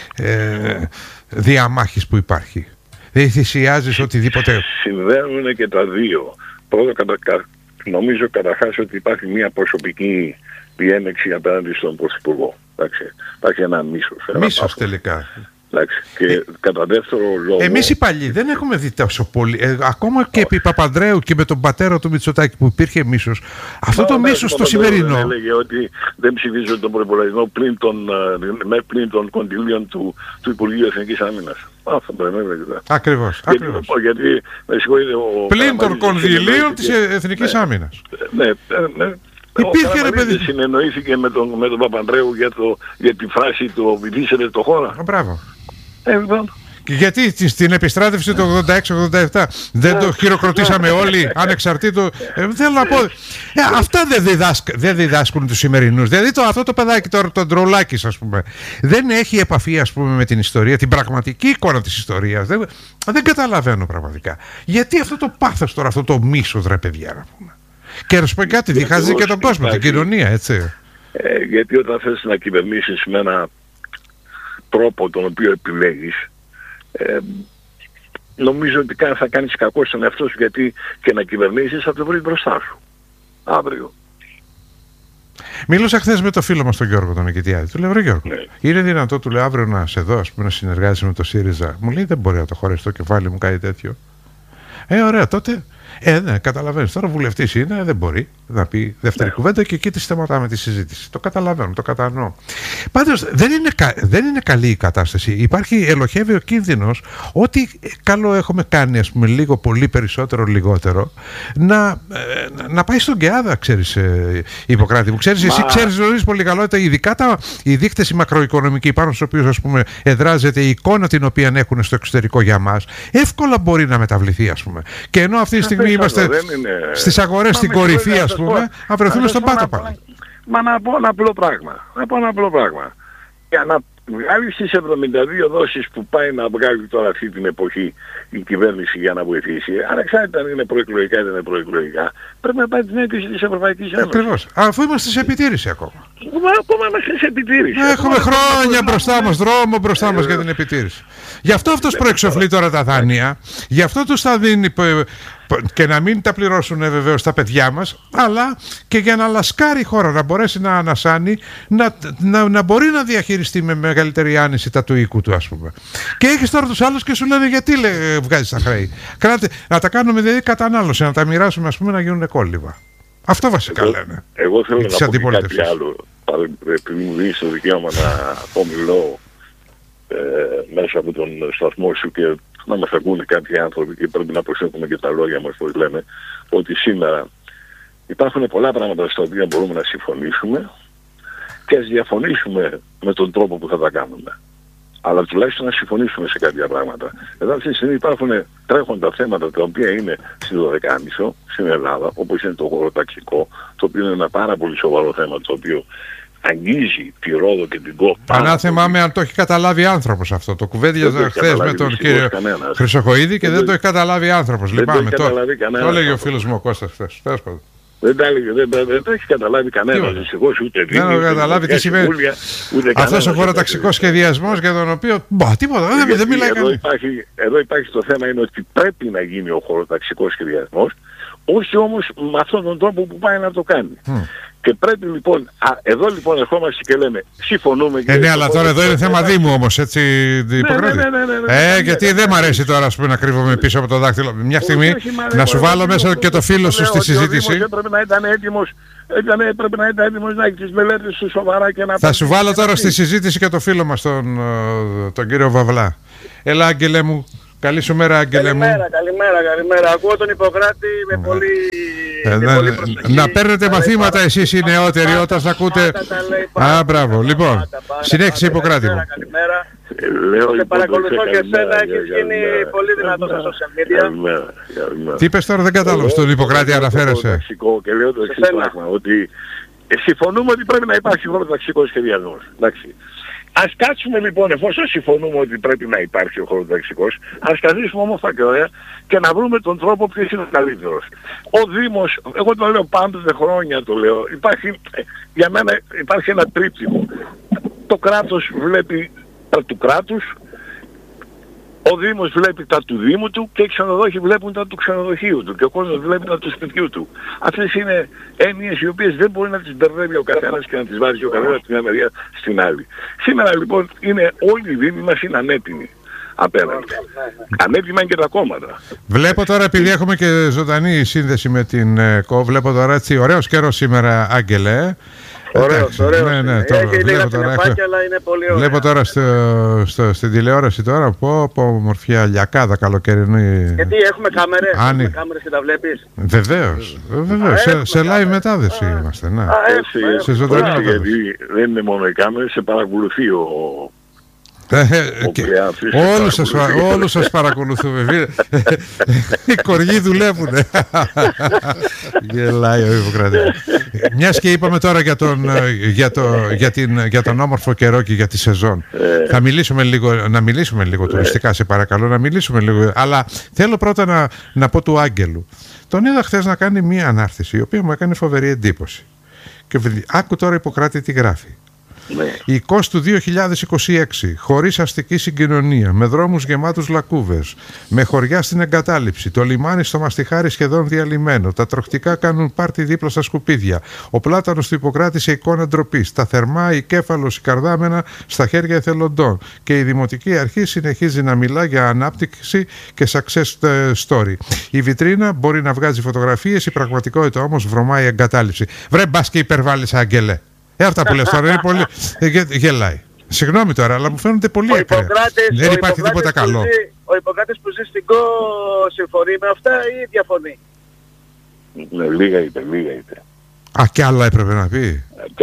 διαμάχης που υπάρχει. Δεν θυσιάζεις οτιδήποτε. Συνδέουν και τα δύο. Πρώτα, νομίζω καταρχάς ότι υπάρχει μια προσωπική διένεξη απέναντι στον Πρωθυπουργό. Υπάρχει ένα μίσος. Μίσος τελικά. Και κατά δεύτερο λόγο... Εμείς οι παλιοί δεν έχουμε δει τόσο πολύ. Ακόμα και επί Παπανδρέου και με τον πατέρα του Μητσοτάκη που υπήρχε μίσος. Αυτό το μίσος στο σημερινό... Έλεγε ότι δεν ψηφίζω τον προϋπολογισμό πλην των κονδυλίων του Υπουργείου Εθνικής Άμυνας. Αυτό πρέπει να έλεγε. Ακριβώς. Γιατί, με συγχωρείτε... Πλην των κονδυλίων της Εθνικής Άμυνας. Ναι. Υπήρχε, ρε παιδί. Συνεννοήθηκε με τον Παπανδρέου για τη φράση του «Βυθίσετε το χώρα». Μπράβο. Λοιπόν. Και γιατί στην επιστράτευση του 86-87 δεν το χειροκροτήσαμε όλοι ανεξαρτήτως. Θέλω να πω, αυτά δεν διδάσκουν τους σημερινούς. Δηλαδή αυτό το παιδάκι τώρα, το Ντρολάκης, ας πούμε, δεν έχει επαφή, ας πούμε, με την ιστορία, την πραγματική εικόνα της ιστορίας. Δεν καταλαβαίνω πραγματικά. Γιατί αυτό το πάθος τώρα, αυτό το μίσος, ρε παιδιά, να πούμε. Και να σου πω κάτι, διχάζει και τον κόσμο, την κοινωνία, έτσι. Γιατί όταν θες να κυβερνήσεις με ένα τρόπο τον οποίο επιλέγεις, νομίζω ότι θα κάνεις κακό στον εαυτό σου, γιατί και να κυβερνήσεις θα το βρεις μπροστά σου αύριο. Μίλωσα χθες με το φίλο μας τον Γιώργο τον Νικητιάδη. Του λέω, ρε Γιώργο, είναι δυνατό, του λέω, αύριο να σε δω, ας πούμε, να συνεργάζεσαι με το ΣΥΡΙΖΑ? Μου λέει, δεν μπορεί να το χωρέσει το κεφάλι μου κάτι τέτοιο. Ωραία, τότε. Ναι, καταλαβαίνεις. Τώρα βουλευτής είναι, δεν μπορεί να πει δεύτερη κουβέντα και εκεί τη σταματάμε τη συζήτηση. Το καταλαβαίνω, το κατανοώ. Πάντως δεν είναι καλή η κατάσταση. Ελοχεύει ο κίνδυνος ότι καλό έχουμε κάνει, ας πούμε, λίγο πολύ περισσότερο, λιγότερο, να πάει στον ΚΕΑΔΑ, ξέρεις, Ιπποκράτη μου. Ξέρεις, εσύ γνωρίζεις πολύ καλά, ειδικά οι δείκτες οι μακροοικονομικοί πάνω στους οποίους, ας πούμε, εδράζεται η εικόνα την οποία έχουν στο εξωτερικό για μας, εύκολα μπορεί να μεταβληθεί, ας πούμε. Και ενώ αυτή τη στιγμή είμαστε στις αγορές στην κορυφή, ας πούμε, να βρεθούμε στον πάτο πάλι. Μα να πω ένα απλό πράγμα. Για να βγάλεις τις 72 δόσεις που πάει να βγάλει τώρα αυτή την εποχή η κυβέρνηση για να βοηθήσει, ανεξάρτητα αν είναι προεκλογικά ή δεν είναι προεκλογικά, πρέπει να πάει την αίτηση της Ευρωπαϊκής Ένωσης. Ακριβώς. Αφού είμαστε σε επιτήρηση ακόμα. Ακόμα είμαστε σε επιτήρηση. Έχουμε χρόνια μπροστά μας, δρόμο μπροστά μας για την επιτήρηση. Γι' αυτό αυτός προεξοφλεί τώρα τα δάνεια, γι' αυτό τους τα δίνει, και να μην τα πληρώσουν βεβαίως τα παιδιά μας, αλλά και για να λασκάρει η χώρα, να μπορέσει να ανασάνει, να μπορεί να διαχειριστεί με μεγαλύτερη άνεση τα του οίκου του, ας πούμε. Και έχεις τώρα τους άλλους και σου λένε, γιατί βγάζεις τα χρέη? Να τα κάνουμε δηλαδή κατανάλωση, να τα μοιράσουμε, ας πούμε, να γίνουν κόλληβα. Αυτό βασικά λένε. Εγώ θέλω να πω κάτι άλλο, επειδή μου δίνεις το δικαίωμα να μιλώ μέσα από τον σταθμό σου και να μας ακούνε κάποιοι άνθρωποι και πρέπει να προσέχουμε και τα λόγια μας, πώς λέμε, ότι σήμερα υπάρχουν πολλά πράγματα στα οποία μπορούμε να συμφωνήσουμε και ας διαφωνήσουμε με τον τρόπο που θα τα κάνουμε. Αλλά τουλάχιστον να συμφωνήσουμε σε κάποια πράγματα. Εδώ αυτή τη στιγμή υπάρχουν τρέχοντα θέματα τα οποία είναι στη 12.30 στην Ελλάδα, όπως είναι το χωροταξικό, το οποίο είναι ένα πάρα πολύ σοβαρό θέμα, το οποίο αγγίζει τη Ρόδο και την Κόπα. Ανάθεμά με αν το έχει καταλάβει άνθρωπος αυτό. Το κουβέντιαζα χθες με τον κύριο Χρυσοχοΐδη και δεν το έχει καταλάβει άνθρωπος. Λυπάμαι. Το έλεγε ο φίλος μου ο Κώστας χθες. Δεν το έχει καταλάβει κανένας. Δυστυχώς ούτε δεν έχει καταλάβει τι σημαίνει αυτός ο χωροταξικός σχεδιασμός για τον οποίο. Τίποτα. Δεν μιλάει κανένας. Εδώ υπάρχει το θέμα, είναι ότι πρέπει να γίνει ο χωροταξικός σχεδιασμός, όχι όμως με αυτόν τον τρόπο που πάει να το κάνει. Και πρέπει λοιπόν, εδώ λοιπόν ερχόμαστε και λέμε, συμφωνούμε. Ναι, αλλά τώρα εδώ είναι θέμα Δήμου όμως, έτσι, Ιπποκράτη. Γιατί δεν μ' αρέσει τώρα, ας πούμε, να κρύβομαι πίσω από το δάχτυλο. Μια στιγμή να σου βάλω μέσα και το φίλο σου στη συζήτηση. Πρέπει να ήταν έτοιμος. Πρέπει να ήταν έτοιμος να έχει τις μελέτες του σοβαρά και να... Θα σου βάλω τώρα στη συζήτηση και το φίλο μας, τον κύριο Βαβλά. Έλα, Άγγελε μου. Καλή σου μέρα, Άγγελε μου. Καλημέρα. Ακούω τον Ιπποκράτη με πολύ προσοχή. Να παίρνετε μαθήματα εσείς οι νεότεροι όταν θα ακούτε... Μπράβο. Λοιπόν, συνέχισε, Ιπποκράτη μου. Καλημέρα. Σε παρακολουθώ και εσένα, έχεις γίνει πολύ δυνατός στα social media. Τι είπες τώρα, δεν κατάλαβα, στον Ιπποκράτη αναφέρεσαι. Και λέω το εξής πράγμα, ότι συμφωνούμε ότι πρέπει να υπάρχει χωροταξικός σχεδιασμός. Εντάξει. Ας κάτσουμε λοιπόν, εφόσον συμφωνούμε ότι πρέπει να υπάρχει ο χωροταξικός, ας καθίσουμε όμορφα και ωραία και να βρούμε τον τρόπο ποιος είναι ο καλύτερος. Ο Δήμος, εγώ το λέω πάντοτε, χρόνια το λέω, για μένα υπάρχει ένα τρίπτυχο. Το κράτος βλέπει τα του κράτους, ο Δήμος βλέπει τα του Δήμου του και οι ξενοδόχοι βλέπουν τα του ξενοδοχείου του και ο κόσμος βλέπει τα του σπιτιού του. Αυτές είναι έννοιες οι οποίες δεν μπορεί να τις μπερδεύει ο καθένας και να τις βάζει ο καθένας από τη μια μεριά στην άλλη. Σήμερα λοιπόν όλοι οι Δήμοι μας είναι ανέτοιμοι απέναντι. Ανέτοιμα είναι και τα κόμματα. Βλέπω τώρα, επειδή έχουμε και ζωντανή σύνδεση με την ΚΟ, βλέπω τώρα έτσι ωραίος καιρός σήμερα, Άγγελε. Ωραίος. Ναι, έχει λίγα συννεφάκια, αλλά είναι πολύ ωραία. Βλέπω τώρα στην τηλεόραση τώρα, πω μορφιά λιακάδα καλοκαιρινή. Γιατί έχουμε κάμερες, και τα βλέπεις. Βεβαίως. Σε live μετάδεση είμαστε. Σε ζωντανή μετάδεση. Γιατί δεν είναι μόνο οι κάμερες, σε παρακολουθεί Όλους σας παρακολουθούμε. Οι κοργοί δουλεύουν. Γελάει ο Ιπποκράτης. Μιας και είπαμε τώρα για τον όμορφο καιρό και για τη σεζόν, να μιλήσουμε λίγο τουριστικά, σε παρακαλώ, να μιλήσουμε λίγο. Αλλά θέλω πρώτα να πω του Άγγελου. Τον είδα χθες να κάνει μία ανάρτηση η οποία μου έκανε φοβερή εντύπωση. Και άκου τώρα, Ιπποκράτη, τι γράφει. Η Κος του 2026, χωρίς αστική συγκοινωνία, με δρόμους γεμάτους λακκούβες, με χωριά στην εγκατάλειψη, το λιμάνι στο Μαστιχάρι σχεδόν διαλυμένο, τα τροχτικά κάνουν πάρτι δίπλα στα σκουπίδια, ο πλάτανος του Ιπποκράτη σε εικόνα ντροπής, τα θερμά, η κέφαλος, η καρδάμενα στα χέρια εθελοντών και η Δημοτική Αρχή συνεχίζει να μιλά για ανάπτυξη και success story. Η βιτρίνα μπορεί να βγάζει φωτογραφίες, η πραγματικότητα όμως βρωμάει η εγκατάλειψη. Βρε μπας και υπερβάλλεις, Άγγελε. Αυτά που λες τώρα είναι πολύ... Γελάει. Συγγνώμη τώρα, αλλά μου φαίνονται πολύ ακραία. Δεν υπάρχει τίποτα καλό. Ο Ιπποκράτης που ζει στην ΚΟ συμφωνεί με αυτά ή διαφωνεί? Λίγα είπε. Κι άλλα έπρεπε να πει.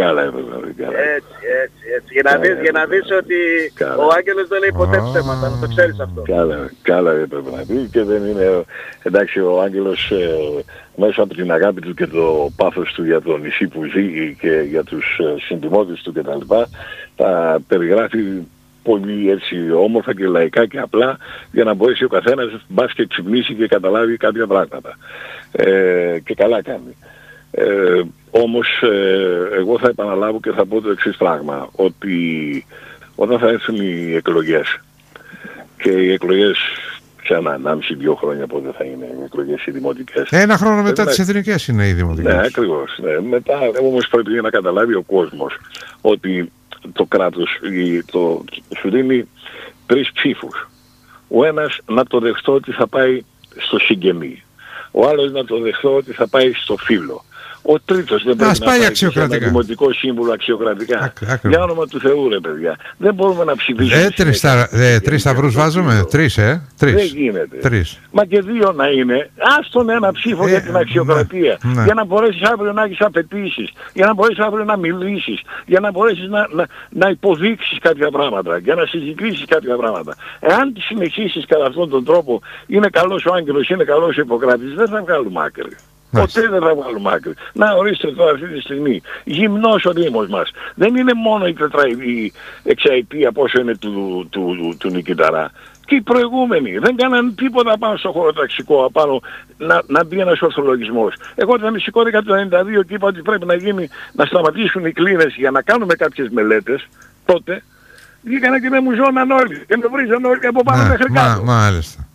Έτσι. Για να δεις ότι ο Άγγελος δεν λέει ποτέ ψέματα, να το ξέρεις αυτό. Καλά έπρεπε να πει και δεν είναι... Εντάξει, ο Άγγελος μέσα από την αγάπη του και το πάθος του για το νησί που ζει και για τους συντιμώτες του κτλ. Τα περιγράφει πολύ έτσι όμορφα και λαϊκά και απλά για να μπορέσει ο καθένας μπας και ξυπνήσει και καταλάβει κάποια πράγματα. Και καλά κάνει. Όμως εγώ θα επαναλάβω και θα πω το εξής πράγμα, ότι όταν θα έρθουν οι εκλογές και οι εκλογές σε 1,5-2 χρόνια πότε θα είναι οι εκλογές οι δημοτικές. Ένα χρόνο μετά τις εθνικές είναι οι δημοτικές. Ναι, ακριβώς. Ναι. Μετά όμως πρέπει να καταλάβει ο κόσμος ότι το κράτος σου δίνει 3 ψήφους. Ο ένας να το δεχτώ ότι θα πάει στο συγγενή. Ο άλλος να το δεχτώ ότι θα πάει στο φίλο. Ο τρίτος δεν πρέπει να πάει σε ένα δημοτικό σύμβουλο αξιοκρατικά. Για όνομα του Θεού, ρε παιδιά. Δεν μπορούμε να ψηφίσουμε. Τρεις σταυρούς βάζουμε. Τρεις. Δεν γίνεται. Τρεις. Μα και 2 να είναι. Άστον ένα ψήφο για την αξιοκρατία. Για να μπορέσεις αύριο να έχεις απαιτήσεις. Για να μπορέσεις αύριο να μιλήσεις. Για να μπορέσεις να υποδείξεις κάποια πράγματα. Για να συζητήσεις κάποια πράγματα. Εάν συνεχίσεις κατά αυτόν τον τρόπο, είναι καλός ο Άγγελος, είναι καλός ο Ιπποκράτης, δεν θα βγάλουμε άκρη. Ποτέ δεν θα βάλουμε άκρη. Να ορίστε τώρα αυτή τη στιγμή. Γυμνός ο Δήμος μας. Δεν είναι μόνο η εξαετία πόσο είναι του Νικηταρά. Και οι προηγούμενοι δεν κάναν τίποτα πάνω στο χωροταξικό, απάνω να μπει ένας ορθολογισμός. Εγώ όταν σηκώθηκα το 1992 και είπα ότι πρέπει να σταματήσουν οι κλίνες για να κάνουμε κάποιες μελέτες, τότε βγήκανε και με μου ζώναν όλοι και με βρίζαν όλοι από πάνω μέχρι κάτω. Μάλιστα.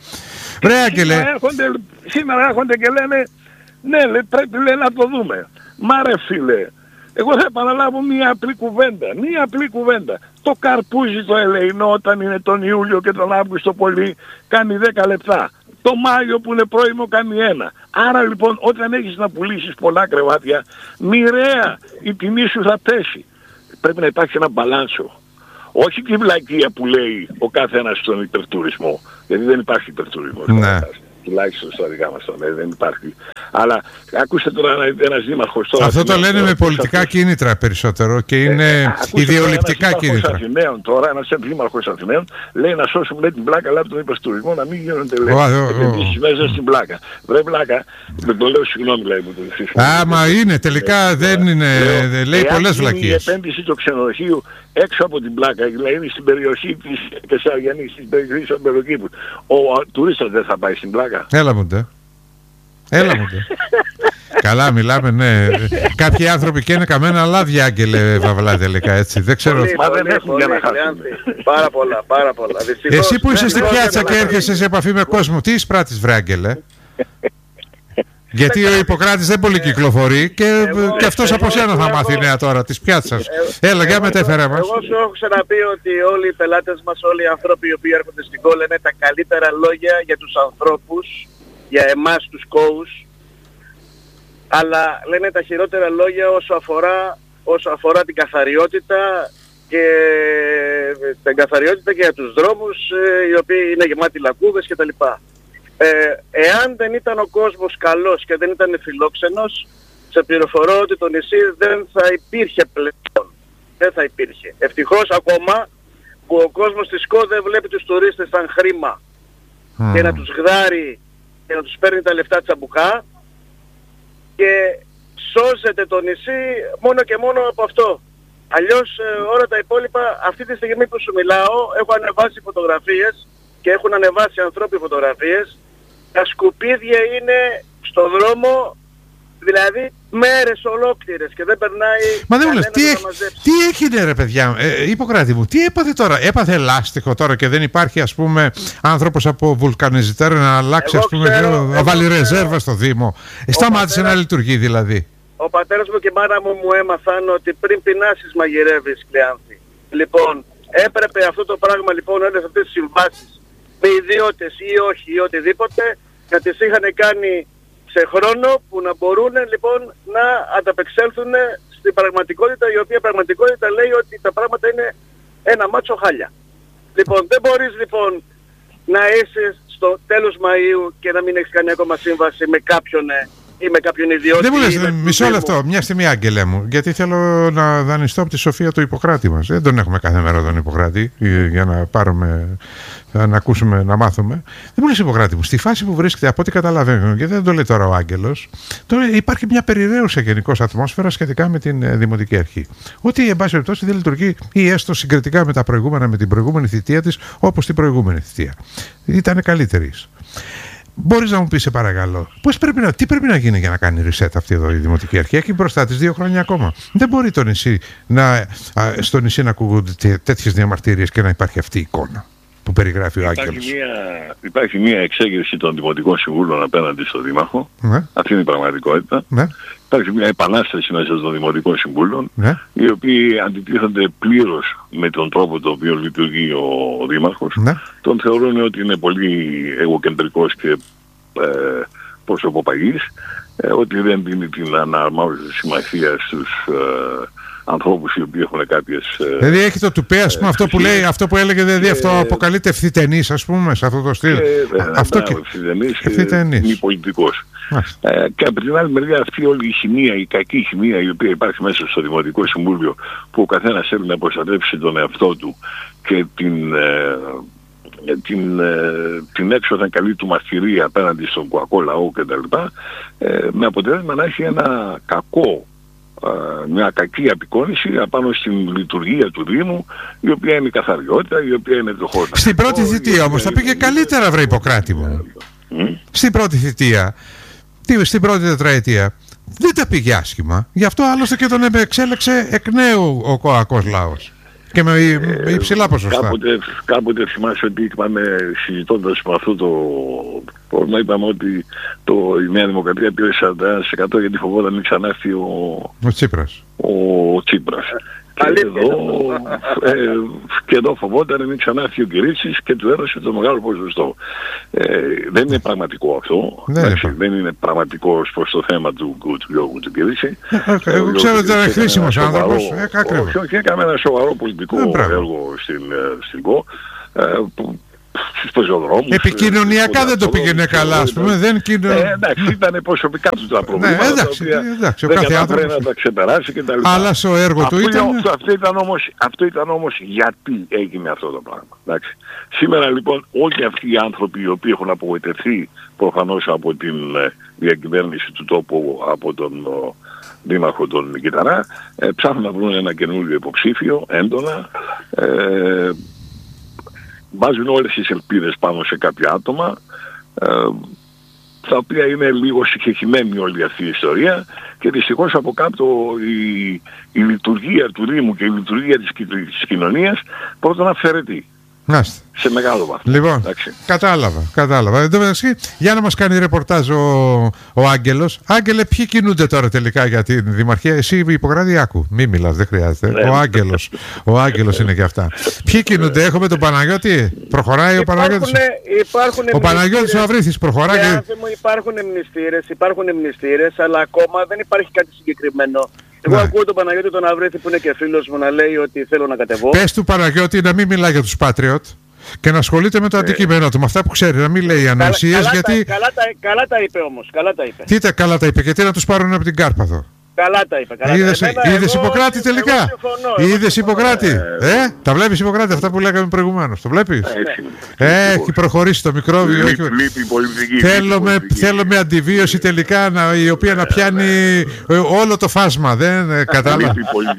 Βρε Άγγελε. Σήμερα έρχονται και λένε, ναι, πρέπει να το δούμε. Μα ρε φίλε, εγώ θα επαναλάβω μία απλή κουβέντα. Το καρπούζι το ελεεινό όταν είναι τον Ιούλιο και τον Αύγουστο πολύ κάνει 10 λεπτά. Το Μάιο που είναι πρώιμο κάνει 1. Άρα λοιπόν όταν έχεις να πουλήσεις πολλά κρεβάτια, μοιραία η τιμή σου θα πέσει. Πρέπει να υπάρχει ένα μπαλάνσο. Όχι τη βλακεία που λέει ο κάθε ένας στον υπερτουρισμό. Γιατί δεν υπάρχει υπερτουρισμός. Ναι. Τουλάχιστον στα δικά μας δεν υπάρχει. Αλλά ακούστε τώρα ένας δήμαρχος τώρα. Αυτό το λένε με πολιτικά κίνητρα περισσότερο και είναι ιδεολειπτικά κίνητρα. Αθηναίων τώρα, ένας δήμαρχος Αθηναίων λέει να σώσουμε λέει, την πλάκα αλλά από τον υπερτουρισμό να μην γίνονται επενδύσεις μέσα στην πλάκα. Βρε πλάκα, δεν το λέω συγγνώμη λέει μου το σύστημα. Μα είναι τελικά δεν είναι, λέει πολλές βλακίες. Η επένδυση του ξενοδοχείου έξω από την πλάκα, δηλαδή στην περιοχή της Κεσαριανής, στην περιοχή της Αμπελοκήπου, ο τουρίστας δεν θα πάει στην πλάκα. Έλα μου ντε. Καλά μιλάμε, ναι. Κάποιοι άνθρωποι και είναι καμένα λάδια, Άγγελε Βαβλά, τελικά έτσι. Δεν ξέρω. Μα δεν έχουν για να χάσουν. Πάρα πολλά. Εσύ που είσαι στην πιάτσα και έρχεσαι σε επαφή με κόσμο, τι εισπράττεις βρε Άγγελε? Γιατί ο Ιπποκράτης δεν πολύ κυκλοφορεί και αυτός από σένα θα μάθει νέα τώρα της πιάτσας. Έλα, για μετέφερε μας. Εγώ σου έχω ξαναπεί ότι όλοι οι πελάτες μας, όλοι οι άνθρωποι οι οποίοι έρχονται στην Go λένε τα καλύτερα λόγια για τους ανθρώπους, για εμάς τους κόους, αλλά λένε τα χειρότερα λόγια όσο αφορά την καθαριότητα και την καθαριότητα και για τους δρόμους οι οποίοι είναι γεμάτοι λακκούδες κτλ. Εάν δεν ήταν ο κόσμος καλός και δεν ήταν φιλόξενος, σε πληροφορώ ότι το νησί δεν θα υπήρχε πλέον. Δεν θα υπήρχε. Ευτυχώς ακόμα που ο κόσμος της ΚΟ δεν βλέπει τους τουρίστες σαν χρήμα και να τους γδάρει και να τους παίρνει τα λεφτά τσαμπουκά και σώζεται το νησί μόνο και μόνο από αυτό. Αλλιώς όλα τα υπόλοιπα αυτή τη στιγμή που σου μιλάω έχω ανεβάσει φωτογραφίες και έχουν ανεβάσει ανθρώποι φωτογραφίες. Τα σκουπίδια είναι στο δρόμο, δηλαδή μέρες ολόκληρες και δεν περνάει. Μα δεν μου λες, τι έγινε ρε παιδιά, Ιπποκράτη μου, τι έπαθε τώρα? Έπαθε λάστιχο τώρα και δεν υπάρχει ας πούμε άνθρωπος από βουλκανιζητέρ να αλλάξει ας πούμε, να βάλει ρεζέρβα στο Δήμο. Σταμάτησε να λειτουργεί δηλαδή. Ο πατέρας μου και η μάνα μου έμαθαν ότι πριν πεινάσεις μαγειρεύεις, Κλεάνθη. Λοιπόν, έπρεπε αυτό το πράγμα λοιπόν όλες αυτές τις συμβάσεις με ιδιώτες ή όχι ή οτιδήποτε να τις είχαν κάνει σε χρόνο που να μπορούν λοιπόν να ανταπεξέλθουν στην πραγματικότητα, η οποία πραγματικότητα λέει ότι τα πράγματα είναι ένα μάτσο χάλια. Λοιπόν, δεν μπορείς λοιπόν να είσαι στο τέλος Μαΐου και να μην έχεις κάνει ακόμα σύμβαση με κάποιον ή με κάποιον ιδιώτη. Δεν μου λες, μισό λεπτό, μια στιγμή Άγγελε μου, γιατί θέλω να δανειστώ από τη σοφία του Ιπποκράτη μας. Δεν τον έχουμε κάθε μέρα τον Ιπποκράτη για να πάρουμε, να ακούσουμε, να μάθουμε. Δεν μου λες Ιπποκράτη μου, στη φάση που βρίσκεται, από ό,τι καταλαβαίνω, γιατί δεν το λέει τώρα ο Άγγελος, τώρα υπάρχει μια περιραίουσα γενικώς ατμόσφαιρα σχετικά με την Δημοτική Αρχή. Ότι εν πάση περιπτώσει δεν λειτουργεί ή έστω συγκριτικά με τα προηγούμενα, με την προηγούμενη θητεία της, όπως την προηγούμενη θητεία. Ήταν καλύτερη. Μπορείς να μου πεις σε παρακαλώ, τι πρέπει να γίνει για να κάνει reset αυτή εδώ η Δημοτική Αρχή? Έχει μπροστά της 2 χρόνια ακόμα. Δεν μπορεί στο νησί να ακούγονται τέτοιες διαμαρτυρίες και να υπάρχει αυτή η εικόνα που περιγράφει ο Άγγελος. Υπάρχει μια εξέγερση των Δημοτικών Συμβούλων απέναντι στον Δήμαρχο. Ναι. Αυτή είναι η πραγματικότητα. Ναι. Υπάρχει μια επανάσταση μέσα των Δημοτικών Συμβούλων, ναι, οι οποίοι αντιτίθενται πλήρως με τον τρόπο τον οποίο λειτουργεί ο Δήμαρχος. Ναι. Τον θεωρούν ότι είναι πολύ εγωκεντρικός και προσωποπαγής, ότι δεν δίνει την αναρμόνιση σημασία στους ανθρώπους οι οποίοι έχουν κάποιες... Δηλαδή έχει το τουπέ, ας πούμε, αυτό που έλεγε, δηλαδή αυτό αποκαλείται ευθυτενής, ας πούμε, σε αυτό το στυλ. Αυτό και ευθυτενής, μη πολιτικός. Και από την άλλη μεριά αυτή όλη η χημεία, η κακή χημεία η οποία υπάρχει μέσα στο Δημοτικό Συμβούλιο, που ο καθένας θέλει να προστατεύσει τον εαυτό του και την έξοδα καλή του μαρτυρία απέναντι στον κουακό λαό κτλ. Με αποτέλεσμα να έχει μια κακή απεικόνηση απάνω στην λειτουργία του Δήμου, η οποία είναι η καθαριότητα, η οποία είναι το χώρο. Στην πρώτη θητεία όμως θα πήγε καλύτερα, βρε Ιπποκράτη μου. Στην πρώτη θητεία, στην πρώτη τετραετία, δεν τα πήγε άσχημα. Γι' αυτό άλλωστε και τον εξέλεξε εκ νέου ο κοακός λαός. Και με υψηλά ποσοστά. Κάποτε θυμάσαι ότι είπαμε, συζητώντας με αυτό το πρόβλημα, είπαμε ότι η Νέα Δημοκρατία πήρε 41% γιατί φοβόταν να ξανάρθει ο Τσίπρας. Ο Τσίπρας. Και εδώ φοβόταν να ξανάρθει ο Κυρίτσης και του έδωσε το μεγάλο ποσοστό. Δεν είναι πραγματικό αυτό. Δεν είναι πραγματικό προς το θέμα του Γιώργου του Κυρίτσι. Εγώ ξέρω ότι ήταν χρήσιμος άνθρωπος. Όχι, έκαμε ένα σοβαρό πολιτικό έργο στην ΚΟ. Στους πεζοδρόμους. Επικοινωνιακά δεν το πήγαινε καλά, ας πούμε. Εντάξει, ήταν προσωπικά του τα προβλήματα. Εντάξει, ο κάθε άνθρωπος να τα ξεπεράσει και τα λοιπά. Αλλά στο έργο του ήταν. Αυτό ήταν όμως γιατί έγινε αυτό το πράγμα. Εντάξει. Σήμερα λοιπόν όλοι αυτοί οι άνθρωποι οι οποίοι έχουν απογοητευτεί προφανώς από την διακυβέρνηση του τόπου, από τον δήμαρχο τον Κιταρά, ψάχνουν να βρουν ένα καινούριο υποψήφιο έντονα. Βάζουν όλες τις ελπίδες πάνω σε κάποια άτομα, τα οποία είναι λίγο συγχεχημένη όλη αυτή η ιστορία, και δυστυχώς από κάτω η λειτουργία του Δήμου και η λειτουργία της κοινωνίας πρώτον αυθαιρετεί. Σε μεγάλο βαθμό. Λοιπόν, κατάλαβα. Εν τω μεταξύ, για να μας κάνει ρεπορτάζ ο Άγγελος. Άγγελε, ποιοι κινούνται τώρα τελικά για την Δημαρχία? Εσύ, Ιπποκράτη, άκου. Μη μιλάς, δεν χρειάζεται. Ο Άγγελος είναι και αυτά. Ποιοι κινούνται? Έχουμε τον Παναγιώτη. Προχωράει ο Παναγιώτης. Ο Παναγιώτης ο Αβρίθης προχωράει. Υπάρχουν μνηστήρες, αλλά ακόμα δεν υπάρχει κάτι συγκεκριμένο. Εγώ ακούω τον Παναγιώτη τον Αβρίθη που είναι και φίλος μου να λέει ότι θέλω να κατεβώ. Πες του Παναγιώτη να μην μιλάει για τους Patriot και να ασχολείται με το αντικείμενο του, με αυτά που ξέρει, να μην λέει ανοησίες, γιατί... Καλά τα είπε όμως, καλά τα είπε. Τι καλά τα είπε, γιατί να τους πάρουν από την Κάρπαθο? Καλά τα είπε. Είδες Ιπποκράτη τελικά? Είδες Ιπποκράτη? Τα βλέπεις Ιπποκράτη, αυτά που λέγαμε προηγουμένως? Το βλέπεις? Έχει προχωρήσει το μικρόβιο. Θέλουμε αντιβίωση τελικά, η οποία να πιάνει όλο το φάσμα. Δεν κατάλαβα.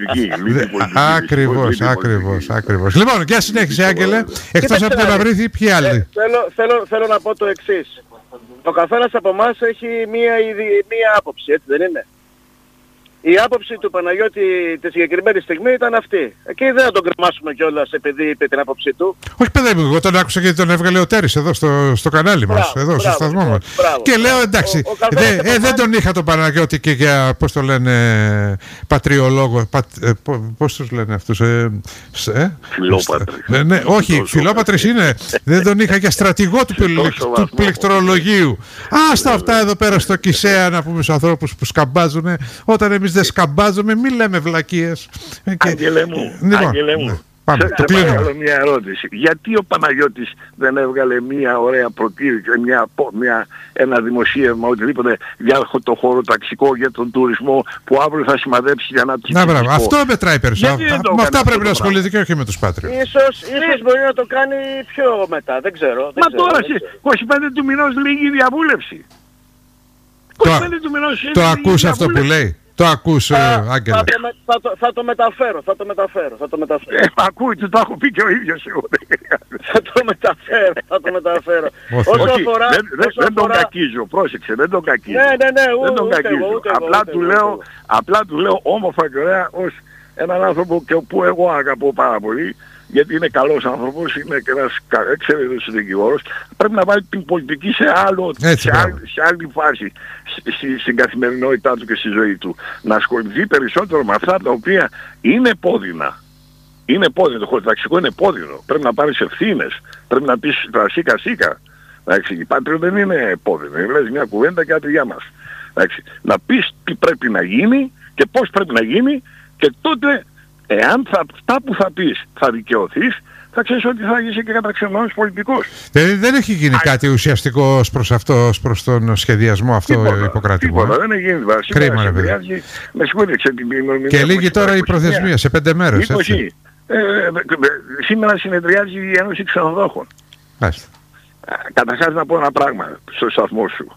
Ακριβώς. Λοιπόν, για συνέχισε, Άγγελε. Εκτός από τον Αβρίθη, ποιοι άλλοι? Θέλω να πω το εξής. Ο καθένας από εμάς έχει μία άποψη, έτσι δεν είναι? Η άποψη του Παναγιώτη τη συγκεκριμένη στιγμή ήταν αυτή. Εκεί δεν θα τον κρεμάσουμε κιόλας επειδή είπε την άποψη του. Όχι, παιδί μου, εγώ τον άκουσα γιατί τον έβγαλε ο Τέρης εδώ στο κανάλι μας, εδώ στο σταθμό μας. Και λέω εντάξει, δεν τον είχα τον Παναγιώτη και για, πώς το λένε, πατριολόγο, πώς τους λένε αυτούς, Φιλόπατρης. Ναι, όχι, φιλόπατρης είναι. Δεν τον είχα για στρατηγό του πληκτρολογίου. Άστα αυτά εδώ πέρα στο Κισέα να πούμε στους ανθρώπους που σκαμπάζουν, όταν εμείς δεν σκαμπάζουμε, μην λέμε βλακίες. Άγγελε μου, το κλείνουμε. Μια ερώτηση. Γιατί ο Παναγιώτης δεν έβγαλε μια ωραία προκήρυξη, ένα δημοσίευμα, οτιδήποτε, για το χωροταξικό, για τον τουρισμό που αύριο θα σημαδέψει για να τους... Μπράβο, αυτό μετράει περισσότερο. Με αυτά πρέπει να ασχολείται και όχι με τους Patriot. Ίσως μπορεί να το κάνει πιο μετά, δεν ξέρω. Μα τώρα, 25 του μηνός λίγη η διαβούλευση. Το ακούς αυτό που λέει? Το ακούς, Άγγελε? Θα το μεταφέρω. Ακούει, το έχω πει και ο ίδιος εγώ. Θα το μεταφέρω. Δεν τον κακίζω, πρόσεξε, δεν τον κακίζω. Ναι, Απλά του λέω όμορφα και ωραία ως έναν άνθρωπο που εγώ αγαπώ πάρα πολύ, γιατί είναι καλός άνθρωπος, είναι και ένας εξαιρετικός δικηγόρος. Πρέπει να βάλει την πολιτική σε άλλη φάση στην καθημερινότητά του και στη ζωή του. Να ασχοληθεί περισσότερο με αυτά τα οποία είναι πόδινα. Είναι πόδινο, το χωροταξικό είναι πόδινο. Πρέπει να πάρεις ευθύνες, πρέπει να πεις τα σίκα. Η Patriot δεν είναι πόδινο, λες μια κουβέντα και άτριγιά μας. Να πεις τι πρέπει να γίνει και πώς πρέπει να γίνει, και τότε εάν αυτά που θα πεις θα δικαιωθείς, θα ξέρεις ότι θα είσαι και καταξιωμένος πολιτικός. Δεν έχει γίνει κάτι ουσιαστικό ως προς αυτό, ως προς τον σχεδιασμό αυτό, Ιπποκράτη? Τίποτα, δεν έχει γίνει. Κρίμα, ρε παιδί. Και λίγη τώρα η προθεσμία, σε 5 μέρες. Σήμερα συνεδριάζει η Ένωση Ξενοδόχων. Καταρχάς να πω ένα πράγμα στο σταθμό σου.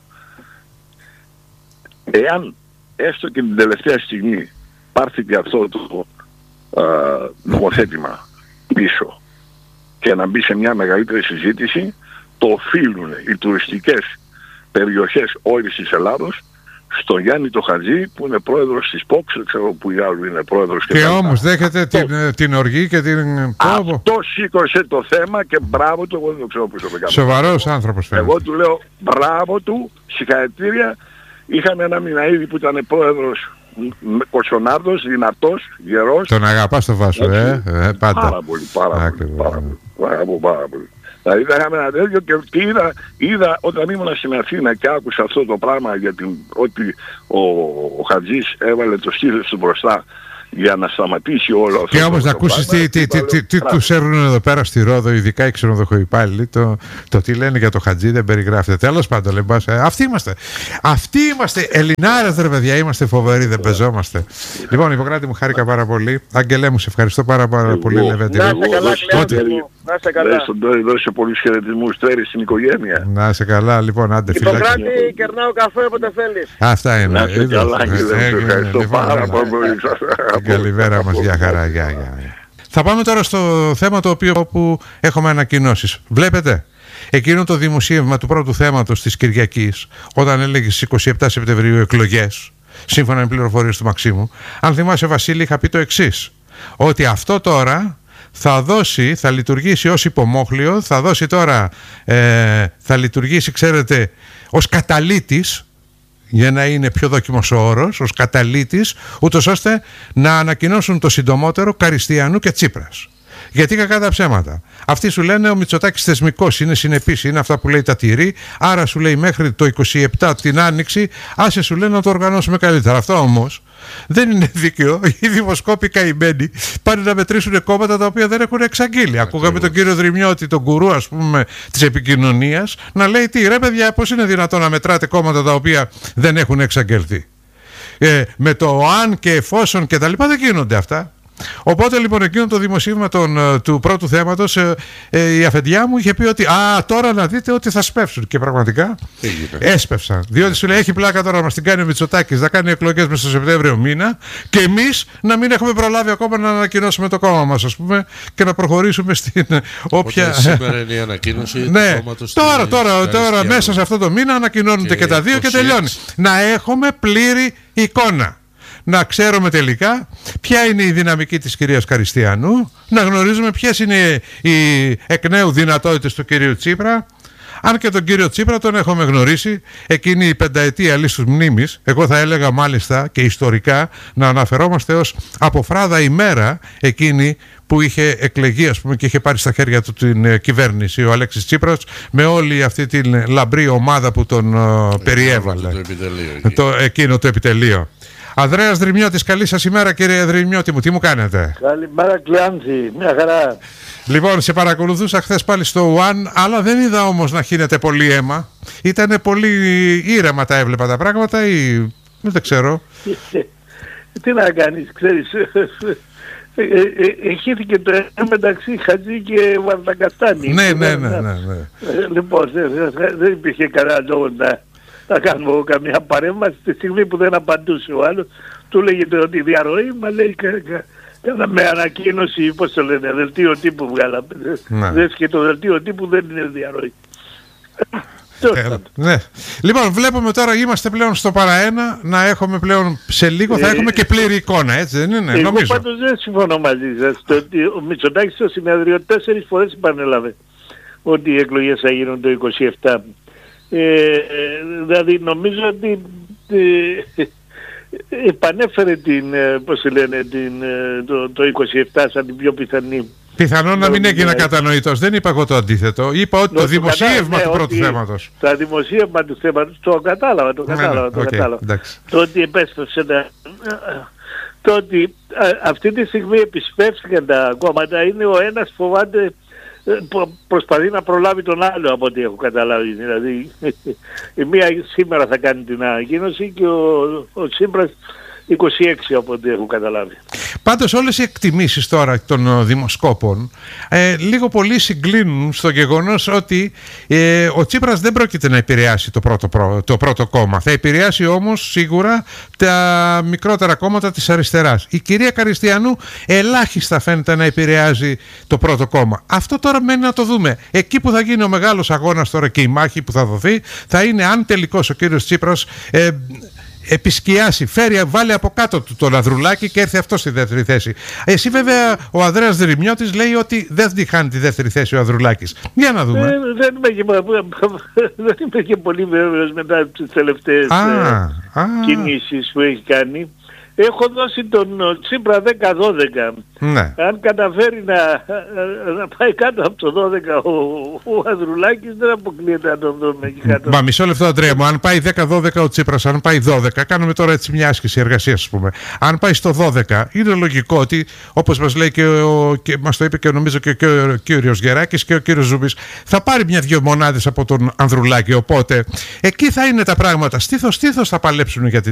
Εάν έστω και την τελευταία στιγμή πάρθηκε αυτό το νομοθέτημα πίσω και να μπει σε μια μεγαλύτερη συζήτηση, το οφείλουν οι τουριστικές περιοχές όλης της Ελλάδος στον Γιάννη το Χατζή που είναι πρόεδρος της ΠΟΚΣ, δεν ξέρω που οι άλλοι είναι πρόεδρος. Και όμως δέχεται την οργή και την... Αυτό σήκωσε το θέμα και μπράβο του, εγώ δεν το ξέρω που το έκανε. Σοβαρός άνθρωπος φαίνεται. Εγώ του λέω μπράβο του, συγχαρητήρια. Είχαμε ένα Μιναΐδη που ήταν πρόεδρος Κοτσονάρδος, δυνατός, γερός. Τον αγαπάς το Βάσο, πάντα. Πάρα πολύ, πάρα πολύ. Δηλαδή είχαμε ένα τέτοιο και είδα όταν ήμουν στην Αθήνα και άκουσα αυτό το πράγμα για ότι ο Χατζής έβαλε το στήθος του μπροστά για να σταματήσει όλο αυτό. Και όμως να ακούσεις τι τους έρνουν εδώ πέρα στη Ρόδο, ειδικά οι ξενοδοχοϊπάλληλοι, το τι λένε για το Χατζή δεν περιγράφεται. Τέλος πάντων, αυτοί είμαστε Ελληνάρες ρε παιδιά, είμαστε φοβεροί, δεν πεζόμαστε. Λοιπόν, Ιπποκράτη μου, χάρηκα πάρα πολύ. Άγγελέ μου, σε ευχαριστώ πάρα πολύ, Λεβέντη. Να είσαι καλά, Κλεάντη μου. Να είσαι καλά. Στον Τόρι δώσε πολλούς χαιρετισμούς, Τέρι, στην οικογένεια. Να είσαι καλά, λοιπόν, άντε φιλάκι. Ιπποκράτη, κερνάω καφέ όποτε θέλεις. Αυτά είναι. Να είσαι καλά, ευχαριστώ πάρα πολύ. Καλημέρα μας, γεια χαρά, γεια. Θα πάμε τώρα στο θέμα το οποίο όπου έχουμε ανακοινώσεις. Βλέπετε, εκείνο το δημοσίευμα του πρώτου θέματος της Κυριακής, όταν έλεγε στις 27 Σεπτεμβρίου εκλογές, σύμφωνα με πληροφορίες του Μαξίμου, αν θυμάσαι Βασίλη, είχα πει το εξής, ότι αυτό τώρα θα λειτουργήσει ως υπομόχλιο, θα λειτουργήσει, ξέρετε, ως καταλύτης, για να είναι πιο δόκιμος ο όρος, ως καταλύτης, ούτως ώστε να ανακοινώσουν το συντομότερο Καριστιανού και Τσίπρας. Γιατί κακά τα ψέματα. Αυτοί σου λένε ο Μητσοτάκης θεσμικός, είναι συνεπής, είναι αυτά που λέει τα τηρεί, άρα σου λέει μέχρι το 27 την Άνοιξη, άσε σου λένε να το οργανώσουμε καλύτερα. Αυτό όμως δεν είναι δίκαιο. Οι δημοσκόποι καημένοι πάνε να μετρήσουν κόμματα τα οποία δεν έχουν εξαγγείλει. Ακούγαμε τον κύριο Δρυμιώτη, τον γκουρού ας πούμε της επικοινωνίας, να λέει τι ρε παιδιά, πώς είναι δυνατόν να μετράτε κόμματα τα οποία δεν έχουν εξαγγελθεί. Με το αν και εφόσον και τα λοιπά δεν γίνονται αυτά. Οπότε λοιπόν εκείνο το δημοσίευμα του πρώτου θέματος η αφεντιά μου είχε πει ότι τώρα να δείτε ότι θα σπεύσουν, και πραγματικά έσπευσαν, διότι σου λέει έχει πλάκα τώρα να μας την κάνει ο Μητσοτάκης, να κάνει εκλογές μέσα στο Σεπτέμβριο μήνα και εμείς να μην έχουμε προλάβει ακόμα να ανακοινώσουμε το κόμμα μας, ας πούμε, και να προχωρήσουμε στην όποια... Σήμερα είναι η ανακοίνωση του κόμματος. Τώρα μέσα σε αυτό το μήνα ανακοινώνονται και τα δύο και τελειώνει. Να έχουμε πλήρη εικόνα. Να ξέρουμε τελικά ποια είναι η δυναμική της κυρίας Καριστιανού, να γνωρίζουμε ποιες είναι οι εκ νέου δυνατότητες του κυρίου Τσίπρα. Αν και τον κύριο Τσίπρα τον έχουμε γνωρίσει εκείνη η πενταετία λίστους μνήμης, εγώ θα έλεγα μάλιστα και ιστορικά να αναφερόμαστε ως από φράδα ημέρα εκείνη που είχε εκλεγεί, ας πούμε, και είχε πάρει στα χέρια του την κυβέρνηση ο Αλέξης Τσίπρας με όλη αυτή την λαμπρή ομάδα που τον περιέβαλε, εκείνο το επιτελείο. Ανδρέας Δρυμιώτης, καλή σας ημέρα κύριε Δρυμιώτη μου, τι μου κάνετε? Καλημέρα Κλεάνθη, μια χαρά. Λοιπόν, σε παρακολουθούσα χθες πάλι στο One, αλλά δεν είδα όμως να χύνεται πολύ αίμα. Ήτανε πολύ ήρεμα τα έβλεπα τα πράγματα ή δεν ξέρω. Τι να κάνεις, ξέρεις, χύθηκε το ένα μεταξύ Χατζή και Βαρδακαστάνη. Ναι. Λοιπόν, δεν υπήρχε κανένα λόγο να κάνουμε καμία παρέμβαση. Τη στιγμή που δεν απαντούσε ο άλλος, του λέγεται ότι διαρροή, μα λέει κάναμε ανακοίνωση, πώς το λένε, δελτίο τύπου βγάλαμε. Δες και το δελτίο τύπου δεν είναι διαρροή. Ναι. Λοιπόν, βλέπουμε τώρα, είμαστε πλέον στο παραένα, να έχουμε πλέον σε λίγο, θα έχουμε και πλήρη εικόνα, έτσι δεν είναι? Εγώ πάντως δεν συμφωνώ μαζί σας. Ο Μητσοτάκης στο συνέδριο 4 φορές επανέλαβε ότι οι εκλογές θα γίνουν το 27. Δηλαδή νομίζω ότι επανέφερε το 27 σαν την πιο πιθανή. Πιθανόν να μην έγινε κατανοητός. Δεν είπα εγώ το αντίθετο. Είπα ότι το δημοσίευμα του πρώτου θέματος. Το δημοσίευμα του θέματος το κατάλαβα. Το ότι επέστρεψε το ότι αυτή τη στιγμή επισπεύστηκαν τα κόμματα, είναι ο ένας φοβάται, προσπαθεί να προλάβει τον άλλο από ό,τι έχω καταλάβει. Δηλαδή η μία σήμερα θα κάνει την ανακοίνωση και ο Τσίπρας 26 από ό,τι έχω καταλάβει. Πάντως όλες οι εκτιμήσεις τώρα των δημοσκόπων λίγο πολύ συγκλίνουν στο γεγονός ότι ο Τσίπρας δεν πρόκειται να επηρεάσει το πρώτο κόμμα. Θα επηρεάσει όμως σίγουρα τα μικρότερα κόμματα της αριστεράς. Η κυρία Καριστιανού ελάχιστα φαίνεται να επηρεάζει το πρώτο κόμμα. Αυτό τώρα μένει να το δούμε. Εκεί που θα γίνει ο μεγάλος αγώνας τώρα και η μάχη που θα δοθεί θα είναι αν τελικώς ο κύριος Τσίπρας επισκιάσει, βάλει από κάτω του τον Ανδρουλάκη και έρθει αυτό στη δεύτερη θέση. Εσύ βέβαια, ο Ανδρέας Δρυμιώτης λέει ότι δεν τη χάνει τη δεύτερη θέση ο Ανδρουλάκης. Για να δούμε. Δεν είμαι και πολύ βέβαιος μετά τις τελευταίες κινήσεις που έχει κάνει. Έχω δώσει τον Τσίπρα 10-12. Ναι. Αν καταφέρει να πάει κάτω από το 12 ο Ανδρουλάκης, δεν αποκλείεται να τον δούμε εκεί κάτω. Μα μισό λεπτό, Αντρέα μου. Αν πάει 10-12 ο Τσίπρας, αν πάει 12, κάνουμε τώρα έτσι μια άσκηση εργασίας, ας πούμε. Αν πάει στο 12, είναι λογικό ότι, όπως μας λέει και μας το είπε και νομίζω και ο κύριος Γεράκης και ο κύριος Ζούμπης, θα πάρει μια-δυο μονάδες από τον Ανδρουλάκη. Οπότε εκεί θα είναι τα πράγματα. Στήθος θα παλέψουν για την